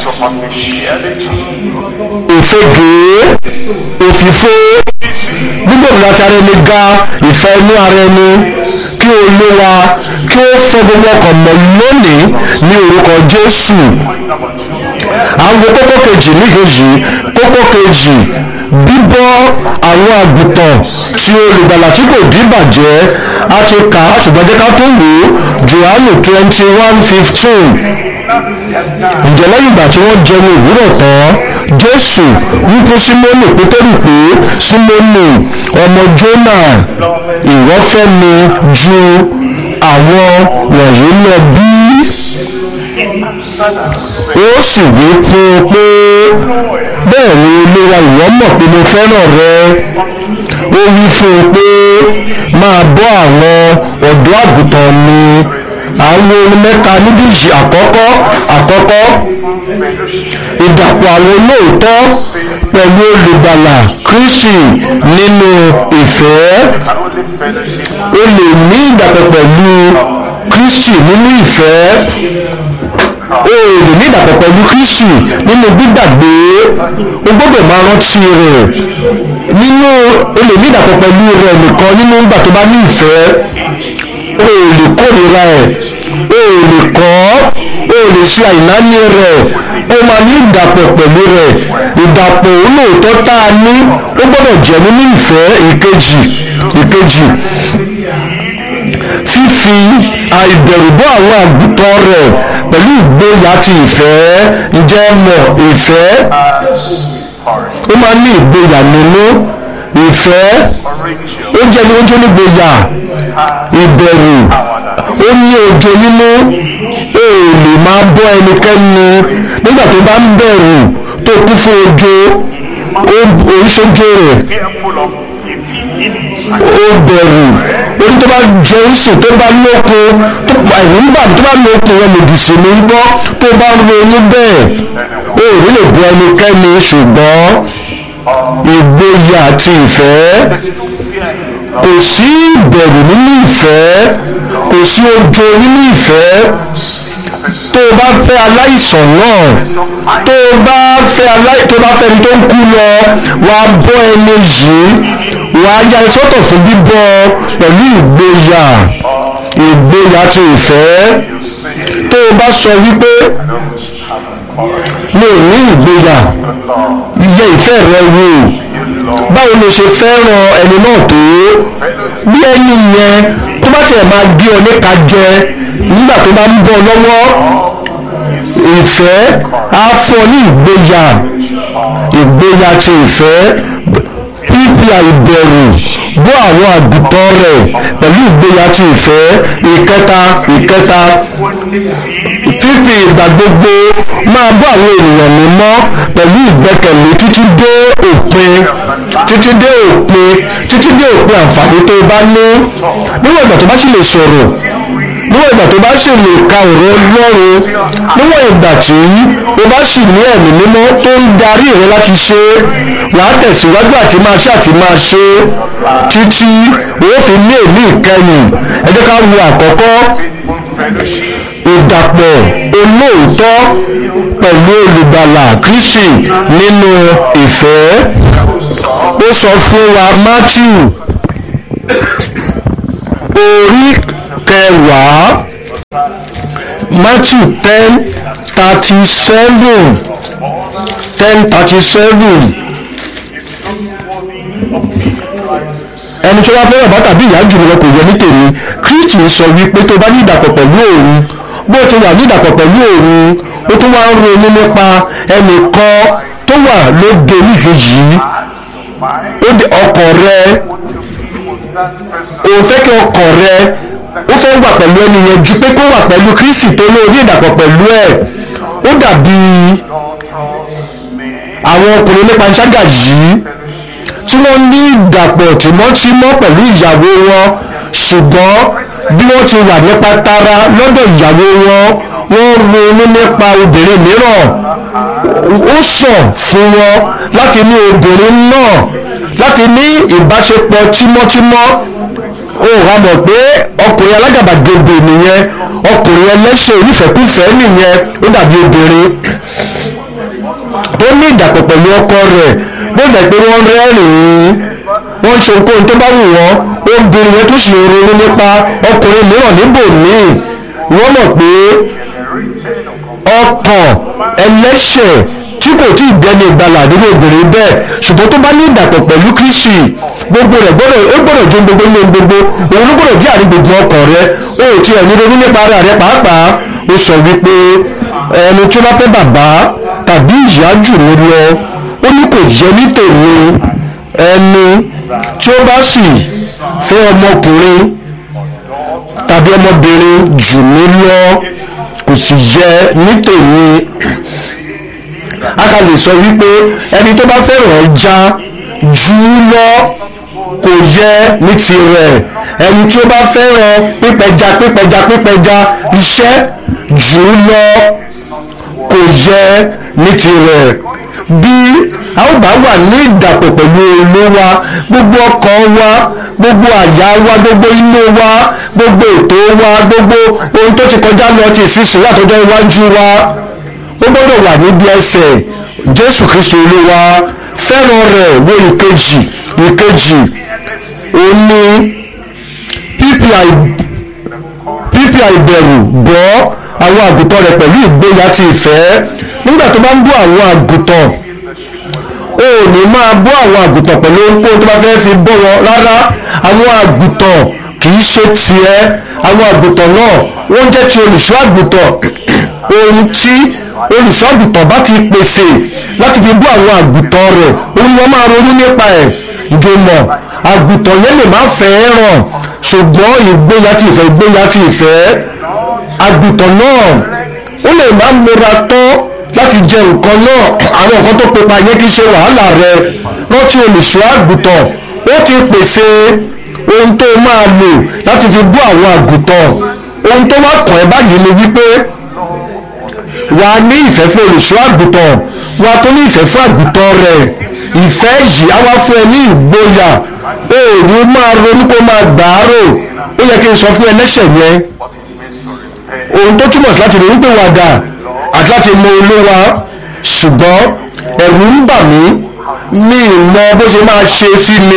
Òfegè, òfìfo, gbígbòmù láti ara ẹni ga, ìfẹ́ inú ara ẹni, kí Olúwa kí ó fọ gbogbo ọkàn mọ́ lónìí ní orúkọ Jésù. Àwọn kókó kejì níkejì, kókó kejì, bíbọ́ àwọn àgùntàn tí olùgbàlà tí kò díbàjẹ́. A ti kà á ṣùgbọ́n jẹ́ ká tó wò ó. Jòhánù 21:15. Ǹjẹ́ lẹ́yìn ìgbà tí wọ́n jẹun òwúrọ̀ tán, Jésù wí fún Símónì Pétérù pé, Símónì ọmọ Jónà, ìwọ fẹ́ mi ju àwọn wọ̀nyí lọ bí? Ó sì wí fún un pé, bẹ́ẹ̀ ni Olúwa, ìwọ mọ̀ pé mo fẹ́ràn rẹ. Ó wí fún un pé, máa bọ́ àwọn ọ̀dọ́ àgùntàn mi. Àwọn ohun mẹ́ta níbí yìí. Àkọ́kọ́ ìdàpọ̀ àwọn olóòótọ́ pẹ̀lú olùgbàlà Kristi nínú ìfẹ́. O lè ní ìdàpọ̀ pẹ̀lú Kristi nínú ìfẹ́. O lè ní ìdàpọ̀ pẹ̀lú Kristi nínú gbígbàgbé. O gbọ́dọ̀ máa rántí rẹ̀. O lè ní ìdàpọ̀ pẹ̀lú rẹ̀ nìkan nínú ìgbà tó bá ní ìfẹ́. O lè kórìíra ẹ̀, o lè kọ̀ ọ́, o lè ṣe àìnáání rẹ̀. O máa ní ìdàpọ̀ pẹ̀lú rẹ̀. Ìdàpọ̀ olóòótọ́ tá a ní ó gbọ́dọ̀ jẹ́ nínú ìfẹ́. Ìkejì, fífi àìbẹ̀rù bọ́ àwọn àgùntàn rẹ̀ pẹ̀lú ìgboyà àti ìfẹ́. Ǹjẹ́ mọ̀ ìfẹ́? Ó máa ní ìgboyà nínú. Ìfẹ́ ó jẹ́ ní oúnjẹ nígboyà. Ìbẹ̀rù ó ní ojo nínú. O lè máa bọ́ ẹnikẹ́ni nígbà tó bá ń bẹ̀rù tó kún fún ojo. Oríṣojo rẹ̀ ó bẹ̀rù. Orí tó bá jẹun sùn tó bá lókun, ẹ̀rù ń bà tó bá lókun wọn lòdì sí ní gbọ́. Tó bá ń ronú bẹ́ẹ̀, o ò ní lè bọ́ ẹnikẹ́ni. Ṣùgbọ́n ìgboyà àti ìfẹ́, kò sí ìbẹ̀rù nínú ìfẹ́, kò sí ojo nínú ìfẹ́. Tó o bá fẹ́ aláìsàn náà, tó o bá fẹ́ ẹni tó ń kú lọ, wà á bọ́ ẹni yìí, wà á ya sọ́tọ̀ fún bíbọ́ pẹ̀lú ìgboyà àti ìfẹ́. Tó o bá sọ wípé mi ò ní ìgboyà, yẹ ìfẹ́ rẹ wò. Báwo ló ṣe fẹ́ràn ẹni náà tó? Bí ẹni yẹn tó bá tiẹ̀ máa gbé ọ níka jẹ nígbà tó bá ń bọ̀ lọ́wọ́, ìfẹ́ á fún ọ ní ìgboyà àti ìfẹ́. Fífi àìbẹ̀rù bọ́ àwọn àgùntàn rẹ̀ pẹ̀lú ìgboyà àti ìfẹ́. Ìkẹta, fífi ìgbà gbogbo máa bọ́ àwọn ènìyàn mímọ́ pẹ̀lú ìgbẹ́kẹ̀lé títí dé òpin àǹfààní tó bá ní. Níwọ̀n ìgbà tó bá sì lè sọ̀rọ̀, níwọ̀n ìgbà tó bá sì lè ka ọ̀rọ̀ Ọlọ́run, níwọ̀n ìgbà tí o bá sì ní ẹ̀mí mímọ́ tó ń darí rẹ láti ṣe, wàá tẹ̀síwájú àti máa ṣe títí o fi ní èmi ìkẹyìn. ẹ jẹ́ ká wo àkọ́kọ́ ìdàpọ̀ olóòótọ́ pẹ̀lú olùgbàlà Kristi nínú ìfẹ́. ó sọ fún wa Matthew orí kẹwàá, Matthew 10:37. ẹni tó bá fẹ́ràn bá tàbí ìyá jù lọ kò yẹ ní tèmi. Kristi sọ wípé tó bá ní ìdàpọ̀ pẹ̀lú òun, bó ti wà ní ìdàpọ̀ pẹ̀lú òun, ó tún wá ń ronú nípa ẹnìkan tó wà lóde níkejì. ọkàn rẹ, òun fẹ́ kí ọkàn rẹ ó fẹ́ wà pẹ̀lú ẹni yẹn ju pé kó wà pẹ̀lú Kristi tó lóò ní ìdàpọ̀ pẹ̀lú ẹ̀. ó dàbí àwọn ọkùnrin nípa ṣágà yìí tí wọ́n ní ìdàpọ̀ tìmọ́tímọ́ pẹ̀lú ìyàwó wọn, ṣùgbọ́n bí wọ́n ti wà nípa tara lọ́dọ̀ ìyàwó wọn, wọ́n ronú nípa obìnrin mìíràn. ó sàn fún wọn láti ní obìnrin náà láti ní ìbáṣepọ̀ tímọ́tímọ́. ó wá mọ̀ pé ọkùnrin alágàbàgebè nìyẹn, ọkùnrin ẹlẹ́ṣẹ̀ onífẹ̀kúfẹ̀ẹ́ nìyẹn. ó dàbí obìnrin tó ní ìdàpọ̀ pẹ̀lú ọkọ rẹ̀, bó dẹ̀ pé wọ́n rẹ́rìn-ín, wọ́n ṣe ohunkóhun tó bá wù wọ́n. obìnrin yẹn tó sì ronú nípa ọkùnrin mìíràn níbòmíì. wọ́n mọ̀ pé ọkàn ẹlẹ́ṣẹ̀ tí kò tí ì dẹni ìgbàlà nínú obìnrin bẹ́ẹ̀, ṣùgbọ́n tó bá ní ìdàpọ̀ pẹ̀lú Kristi, gbogbo rẹ̀ gbọ́dọ̀ jó gbogbo ní gbogbo. òun ló gbọ́dọ̀ jẹ́ àrí gbogbo ọkàn rẹ. ó ti ẹ̀mí ronú nípa ara rẹ pàápàá. ó sọ wípé ẹni tí ó bá fẹ́ bàbá tàbí ìyá jù mí lọ, ó ní kò yẹ ní tèmi. ẹni tí ó bá sì fẹ́ ọmọkùnrin tàbí ọmọbìnrin jù mí lọ kò sì yẹ ní tèmi. a kà lè sọ wípé ẹni tó bá fẹ́ràn ẹja jù lọ kò yẹ ní tirẹ̀. ẹni tí ó bá fẹ́ràn pípẹja iṣẹ́ jù lọ kò yẹ ní tirẹ̀. bí a ó bá wà ní ìdàpọ̀ pẹ̀lú Olúwa, gbogbo ọkàn wa, gbogbo àyà wa, gbogbo inú wa, gbogbo ètò wa, gbogbo ohun tó ti kọjá lọ ti ìsinsìnyí àtọjọ́ iwájú wa, ó gbọ́dọ̀ wà níbi ẹsẹ̀ Jésù Kristi Olúwa. fẹ́ràn rẹ̀. wo ìkejì ó ní pípì àìbẹ̀rù bọ́ àwọn àgùntàn rẹ̀ pẹ̀lú ìgboyà ti ìfẹ́. nígbà tó bá ń bọ́ àwọn àgùntàn, o ò ní máa bọ́ àwọn àgùntàn pẹ̀lú ohunkóhun tó bá fẹ́ fi bọ́ wọn rárá. àwọn àgùntàn kì í ṣe tiẹ̀. àwọn àgùntàn náà wọ́n jẹ́ ti olùṣọ́ àgùntàn. ohun tí olùṣọ́ àgùntàn bá ti pèsè láti fi bọ́ àwọn àgùntàn rẹ̀, òun ni wọ́n máa ronú nípa ẹ̀. ìjọmọ̀ àgùntàn yẹn lè má fẹ́ràn, ṣùgbọ́n ìgboyà ti ìfẹ́. àgùntàn náà ó lè má múra tán láti jẹ nǹkan náà. àwọn nǹkan tó pepa yẹn kì í ṣe wàhálà rẹ. rántí olùṣọ́ àgùntàn ó ti pèsè ohun tó máa lò láti fi bọ́ àwọn àgùntàn. ohun tó wá kàn ẹ́ báyìí ni wípé wà á ní ìfẹ́ fún olùṣọ́ àgùntàn, wà á tó ní ìfẹ́ fún àgùntàn rẹ̀. ìfẹ́ yìí á wá fún ẹ ní ìgboyà. o ò ní máa ronú kó máa gbàárò. ó yẹ kí n sọ fún ẹlẹ́ṣẹ̀ yẹn ohun tó túmọ̀ sí láti ronú pé wàdà àti láti mọ Olúwa, ṣùgbọ́n ẹ̀rù ń bà mí ní ìmọ̀ bó ṣe máa ṣe sí mi,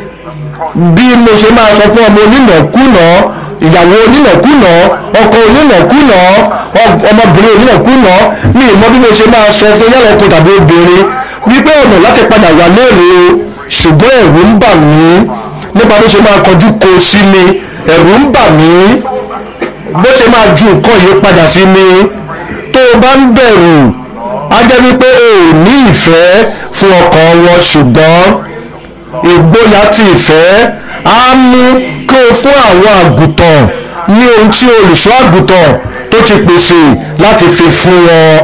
bí mo ṣe máa sọ fún ọmọ onínàkúnà, ìyàwó onínàkúnà, ọkọ onínàkúnà, ọmọbìnrin onínàkúnà, ní ìmọ̀ bí mo ṣe máa sọ fún yàrá ọkọ tàbí obìnrin wípé ọ̀nà láti padà wà lóore o. ṣùgbọ́n ẹ̀rù ń bà mí nípa bó ṣe máa kọjú ko sí mi. ẹ̀rù ń bà mí bó ṣe máa ju nǹkan yìí padà sí mi. tó o bá ń bẹ̀rù, á jẹ́ wípé o ò ní ìfẹ́ fún ọkàn wọn. ṣùgbọ́n ìgboyà ti ìfẹ́ á mú kí o fún àwọn àgùntàn ní ohun tí olùṣọ́ àgùntàn tó ti pèsè láti fi fún wọn.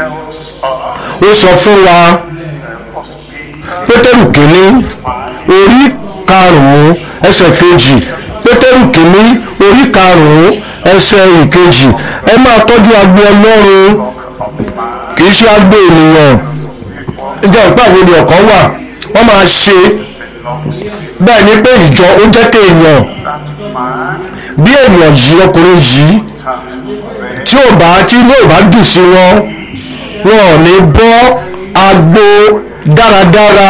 ó sọ fún wa Pétérù kìíní orí 5 ẹsẹ̀ 2, Pétérù kìíní orí 5 ẹsẹ̀ ìkejì, ẹ máa tọ́jú agbo Ọlọ́run kì í ṣe agbo ènìyàn. ǹjẹ́ ọ̀pá àwọn ènìyàn kan wà wọ́n máa ṣe bẹ́ẹ̀ ni pé ìjọ ó jẹ́ kéèyàn bí ènìyàn yìí, ọkùnrin yìí tí inú ò bá dùn sí wọn ò ní bọ́ agbo dáradára.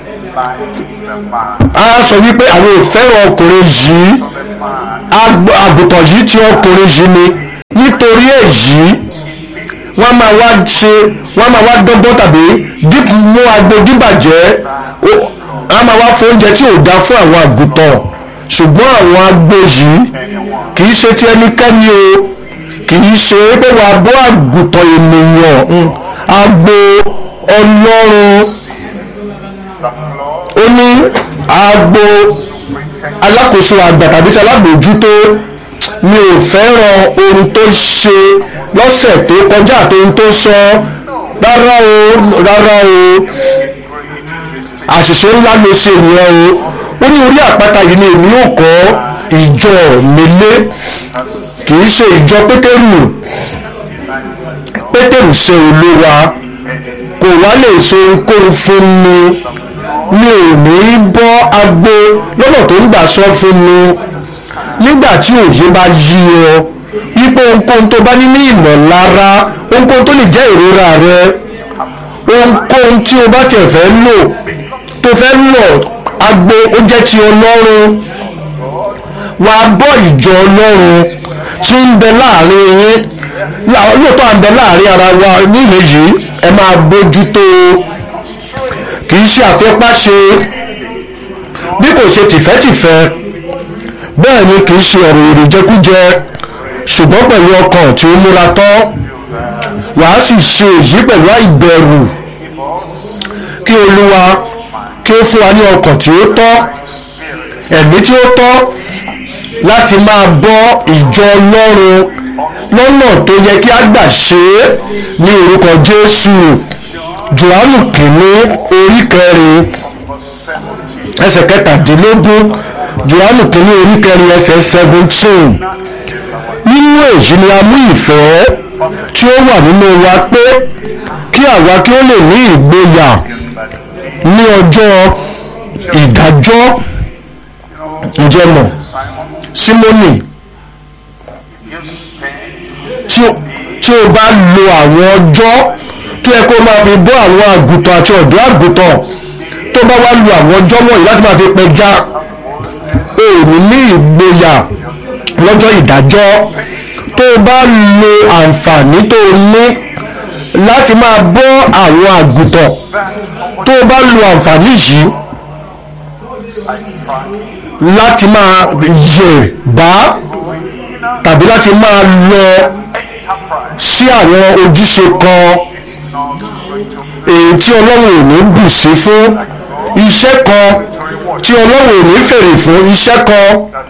a sọ wípé àwọn ò fẹ́ràn ọkùnrin yìí, àgùntàn yìí tí ọkùnrin yìí ni, nítorí èyí wọ́n máa wá dọ́gbọ́n tàbí mú agbo díbàjẹ́, wọ́n máa wá fún oúnjẹ tí ò dá fún àwọn àgùntàn. ṣùgbọ́n àwọn agbo yìí kì í ṣe ti ẹnikẹ́ni o, kì í ṣe pé wàá bọ́ àgùntàn ènìyàn, agbo Ọlọ́run. ó ní agbo alákòóso àgbà tàbí tí alábòójútó. mi ò fẹ́ràn ohun tó ṣe lọ́sẹ̀ tó kọjá àti ohun tó sọ rárá o àṣìṣe ńlá ló ṣe ìyẹn o. ó ní orí àpáta yìí ni èmi ò kọ́ ìjọ mi lé, kì í ṣe ìjọ Pétérù ṣe Olúwa kò wá lè ṣe ohunkóhun fún mi. mi ò ní bọ́ agbo lọ́nà tó ń gbà sọ fún mi. nígbà tí òye bá yí ọ wípé ohunkóhun tó bá ní ní ìmọ̀lára, ohunkóhun tó lè jẹ́ ìrora rẹ, ohunkóhun tí o bá tiẹ̀ fẹ́ lò tó fẹ́ lọ agbo ó jẹ́ ti Ọlọ́run. wàá bọ́ ìjọ Ọlọ́run tí ń bẹ láàrin yín. lóòótọ́ à ń bẹ láàrin ara wa nílé yìí, ẹ máa bójútó, kì í ṣe àfipáṣe bí kò ṣe tìfẹ́tìfẹ́. bẹ́ẹ̀ ni kì í ṣe ọ̀rọ̀ ìrìjẹkújẹ, ṣùgbọ́n pẹ̀lú ọkàn tí ó múra tán. wàá sì ṣe èyí pẹ̀lú àìbẹ̀rù. kí Olúwa kí ó fún wa ní ọkàn tí ó tọ́, ẹ̀mí tí ó tọ́ láti máa bọ́ ìjọ Ọlọ́run lọ́nà tó yẹ kí a gbà ṣe é ní orúkọ Jésù. Jòhánù kìíní orí 4 ẹsẹ̀ 17. Jòhánù kìíní orí 4 ẹsẹ̀ 17. nínú èyí ni a mú ìfẹ́ tí ó wà nínú wa pé kí àwa kí ó lè ní ìgboyà ní ọjọ́ ìdájọ́. ǹjẹ́ mọ̀ Símónì, tí o bá lo àwọn ọjọ́ tó yẹ kó máa fi bọ́ àwọn àgùntàn àti ọ̀dọ́ àgùntàn, tó bá wá lo àwọn ọjọ́ wọ̀nyí láti máa fi pẹja, o ò ní ìgboyà lọ́jọ́ ìdájọ́. tó o bá lo àǹfààní tó o ní láti máa bọ́ àwọn àgùntàn, tó o bá lo àǹfààní yìí láti máa yẹ̀ bá tàbí láti máa lọ sí àwọn ojúṣe kan èyí tí Ọlọ́run ò ní bù sí fún, iṣẹ́ kan tí Ọlọ́run ò ní fèrè fún, iṣẹ́ kan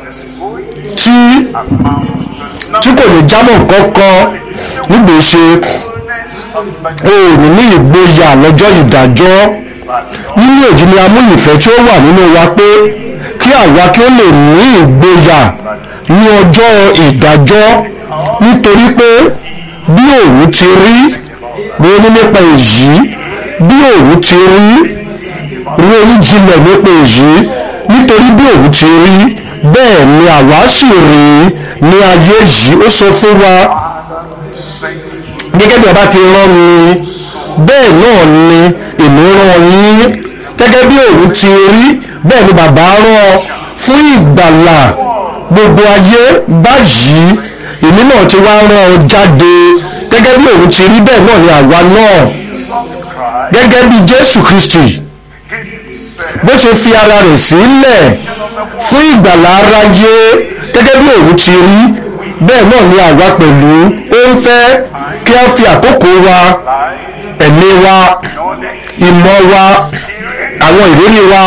tí kò ní jámọ́ kankan nígbèsè, o ò ní ìgboyà lọ́jọ́ ìdájọ́. nínú èyí ni a mú ìfẹ́ tí ó wà nínú wa pé kí àwa kí ó lè ní ìgboyà ní ọjọ́ ìdájọ́. nítorí pé bí òun ti rí, ronú nípa èyí, bí òun ti rí, ronú jinlẹ̀ nípa èyí. nítorí bí òun ti rí bẹ́ẹ̀ ni àwa sì rí ní ayé yìí. ó sọ fún wa gẹ́gẹ́ bí ọba ti rán mi bẹ́ẹ̀ náà ni èmi rán yín. gẹ́gẹ́ bí òun ti rí bẹ́ẹ̀ ni bàbá rán fún ìgbàlà gbogbo ayé. báyìí èmi náà ti wá rán ọ jáde. gẹ́gẹ́ bí òun ti rí bẹ́ẹ̀ náà ni àwa náà, gẹ́gẹ́ bí Jésù Kristi bó ṣe fi ara rẹ̀ sílẹ̀ fún ìgbàlà aráyé, gẹ́gẹ́ bí òun ti rí bẹ́ẹ̀ náà ni àwa pẹ̀lú. ó ń fẹ́ kí a fi àkókò wa, ẹ̀mí wa, ìmọ̀ wa, àwọn ìrírí wa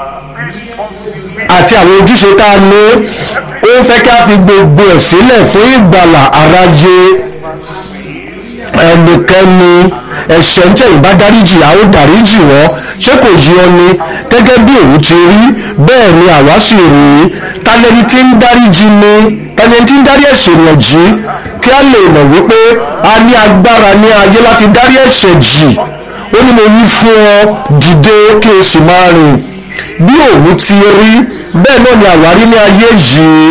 àti àwọn ojúṣe tá a ní, ó ń fẹ́ kí a fi gbogbo ẹ̀ sílẹ̀ fún ìgbàlà aráyé. ẹnikẹ́ni ẹ̀ṣẹ̀ ń tẹ̀yìn bá dáríjì a ó dáríjì wọ́n. Ṣé kò yí ọ ni? Gẹ́gẹ́ bí òun ti rí bẹ́ẹ̀ ni àwa sì rí. Talẹ́ni tí ń dáríjì ni, talẹ́ni tí ń dárí ẹ̀ṣẹ̀ ènìyàn jì, kí a lè mọ̀ wípé a ní agbára ní ayé láti dárí ẹ̀ṣẹ̀ jì. Ó ní mo wí fún ọ, dìde kí o sì máa rìn. Bí òun ti rí bẹ́ẹ̀ náà ni àwa rí ní ayé yìí.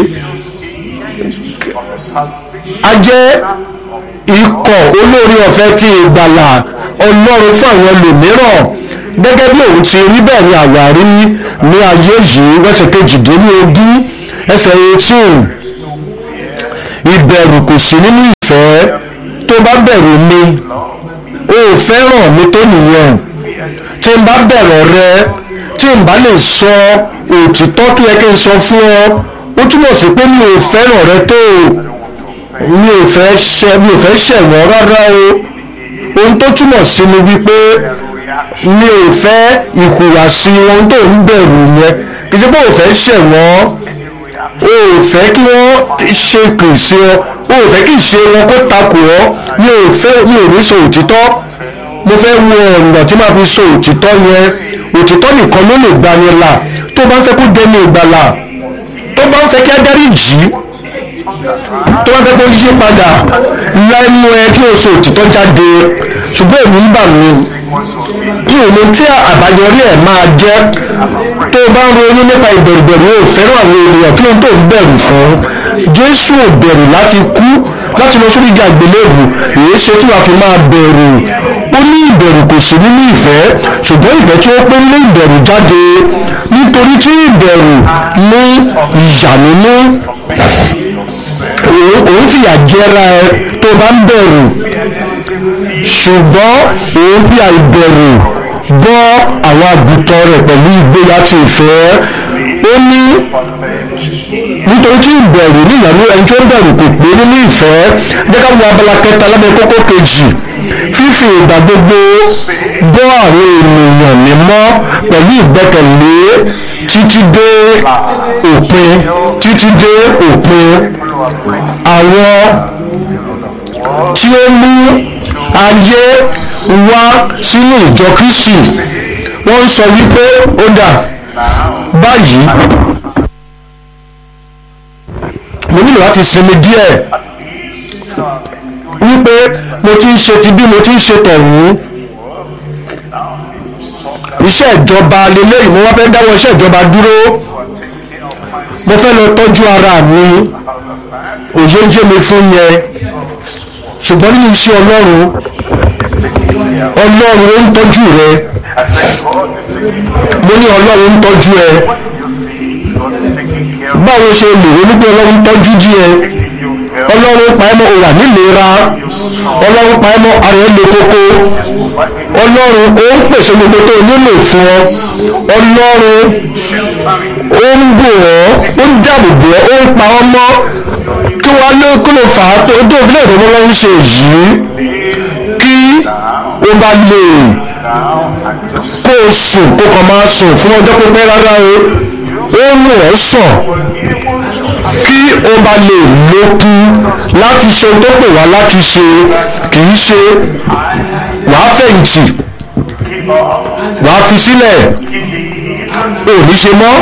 A jẹ́ ikọ̀ olóore ọ̀fẹ́ ti ìgbàlà Ọlọ́run fún àwọn ẹlòmíràn. Gẹ́gẹ́ bí òun ti rí bẹ́ẹ̀ ni àwa rí ní ayé yìí. Ẹsẹ̀ 18 ẹsẹ̀ 18. Ìbẹ̀rù kò sí nínú ìfẹ́. Tó bá bẹ̀rù mi o ò fẹ́ràn mi tó nìyẹn. Tí n bá bẹ̀rù rẹ, tí n bá lè sọ òtítọ́ tó yẹ kí n sọ fún ọ, ó túmọ̀ sí pé mi ò fẹ́ràn rẹ tó. Mi ò fẹ́ ṣẹ̀wọ̀n rárá o. Ohun tó túmọ̀ sí ni wípé mi ò fẹ́ ìhùwàsí ohun tó ń bẹ̀rù yẹn. Kì í ṣe pé ò fẹ́ ṣẹ̀wọ̀n, o ò fẹ́ kí wọ́n ṣe kìsì ọ, o ò fẹ́ kí ìṣe wọn kó takò ọ́. Mi ò ní sọ òtítọ́. Mo fẹ́ wo ọ̀nà tí máa fi sọ òtítọ́ yẹn. Òtítọ́ nìkan ló lè gbani là. Tó bá ń fẹ́ kó dẹni ìgbàlà, tó bá ń fẹ́ kí á dáríjì, tó bá fẹ́ kó yí padà, lẹ́nu ẹ kí o sọ òtítọ́ jáde. Ṣùgbọ́n èmi ń bà mí kí òun tí àbáyọrí ẹ̀ máa jẹ́. Tó o bá ń ronú nípa ìbẹ̀rùbẹ̀rù o fẹ́ràn àwọn ènìyàn, kí ló ń tó ń bẹ̀rù fún? Jésù ò bẹ̀rù láti kú, láti lọ sórí igi àgbélébù. Èyí ṣe tí wàá fi máa bẹ̀rù. Ó ní ìbẹ̀rù kò sí nínú ìfẹ́, ṣùgbọ́n ìfẹ́ tí ó pé ní ìbẹ̀rù jáde. Nítorí tí ìbẹ̀rù ní ìyà nínú. Òun fìyà jẹra ẹ tó bá ń bẹ̀rù, ṣùgbọ́n òun fi àìbẹ̀rù bọ́ àwọn àgùntàn rẹ̀ pẹ̀lú ìgboyà ti ìfẹ́. Ó ní nítorí tí ìbẹ̀rù ní ìyànú ẹni tó ń bẹ̀rù kò pé nínú ìfẹ́. Jẹ́ ká wo abala kẹta lábẹ́ kókó kejì. Fífi ìgbà gbogbo bọ́ àwọn ènìyàn mímọ́ pẹ̀lú ìgbẹ́kẹ̀lé títí dé òpin. Àwọn tí ó mú ayé wá sínú ìjọ Kristi wọ́n ń sọ wípé ó dà báyìí mo nílò láti sinmi díẹ̀, wípé mo ti ń ṣe ti bí mo ti ń ṣe tọ̀hún. Iṣẹ́ ìjọba lélẹ́yìn, mo wá fẹ́ dáwọ́ iṣẹ́ ìjọba dúró. Mo fẹ́ lọ tọ́jú ara mi, òye ń jẹ́ mi fún yẹn. Ṣùgbọ́n nínú iṣẹ́ Ọlọ́run ó ń tọ́jú rẹ. Mo ní Ọlọ́run ń tọ́jú ẹ. Báwo ṣe lè ronú pé Ọlọ́run tọ́jú jí ẹ? Ọlọ́run pa ẹ́ mọ́ o wà nílera. Ọlọ́run pa ẹ́ mọ́ ara ẹ le koko. Ọlọ́run ó ń pèsè gbogbo tó nílò fún ọ. Ọlọ́run ó ń bò ọ́, ó ń dáàbò bò ọ́, ó ń pa ọ́ mọ́. Kí wọ́n lé kí ló fà á tó fi lè ronú lọ́run ṣe yìí, kí ó bá lè kó o sùn kó kàn máa sùn fún ọjọ́ pípẹ́ rárá o. Ó ń rò ọ́ sàn kí ó bá lè lókun láti ṣe tó pè wá láti ṣe. Kì í ṣe wàá fẹ̀yìntì wàá fi sílẹ̀ ò ní ṣe mọ́.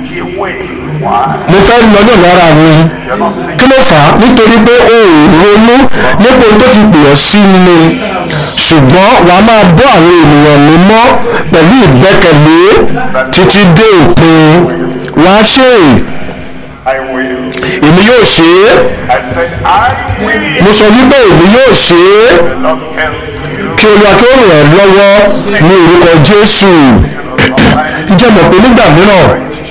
Mo fẹ́ lọ náà lára mi. Kí ló fà á? Nítorí pé o ò ronú nípa ohun tó ti pè ọ́ sí ni. Ṣùgbọ́n wàá máa bọ́ àwọn ènìyàn mímọ́ pẹ̀lú ìgbẹ́kẹ̀lé títí dé òpin. Wàá ṣe èmi yóò ṣe é. Mo sọ wípé èmi yóò ṣe é. Kí Olúwa kí ó ràn ẹ́ lọ́wọ́ ní orúkọ Jésù. Ǹjẹ́ mọ̀ pé nígbà mìíràn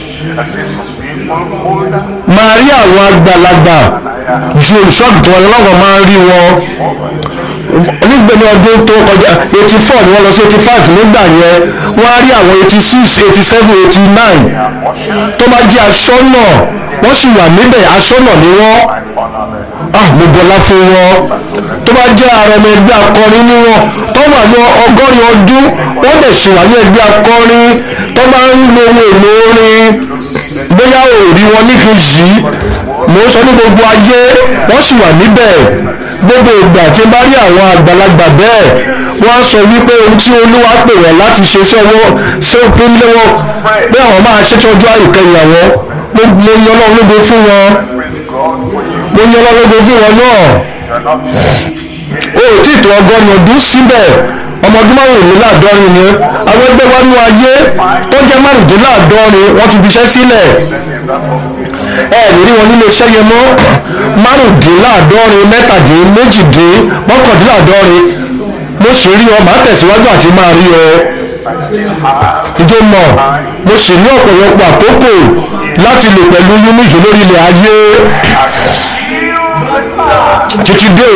máa rí àwọn àgbàlagbà ju olùṣọ́àgùntàn wọn lọ́wọ́ máa ń rí wọn. Nígbẹ̀ni ọdún tó kọjá 84 ni wọ́n lọ sí 85 nígbà yẹn, wọ́n á rí àwọn 86, 87, 89 tó máa jẹ́ aṣọ́nà, wọ́n sì wà níbẹ̀, aṣọ́nà ni wọ́n. Mo bọlá fún wọn. Tó bá jẹ́ ara ọmọ ẹgbẹ́ akọrin ní wọn tó wà ní 100 ọdún, wọ́n dẹ̀ ṣì wà ní ẹgbẹ́ akọrin tó bá ń lo ohun èlò orin. Bóyá ò rí wọn níkejì, mò ń sọ ní gbogbo ayé, wọ́n sì wà níbẹ̀. gbogbo ìgbà tí bá rí àwọn àgbàlagbà bẹ́ẹ̀ wọ́n á sọ wípé ohun tí olúwa pè wọ́n láti ṣe sọ́wọ́ sópin lọ́wọ́ pé àwọn máa ṣètọ́jú àìkẹyìn àwọn mo yan Ọlọ́run lógo fún wọn mo yan Ọlọ́run lógo fún wọn náà o ò tí ì tó 100 ọdún síbẹ̀ ọmọ ọdún márùndínláàdọ́rin ni àwọn ẹgbẹ́ wa ní ayé tó jẹ́ márùndínláàdọ́rin wọ́n ti fiṣẹ́ sílẹ̀ ẹ rí wọn nínú iṣẹ́ yẹn mọ́ márùndínláàdọ́rin mọ́kàndínláàdọ́rin mo sì rí ọ máa tẹ̀síwájú àti máa rí ọ ìjọ mọ̀ mo sì ní ọ̀pọ̀lọpọ̀ àkókò láti lò pẹ̀lú yúnújù lórí ilẹ̀ ayé títí dé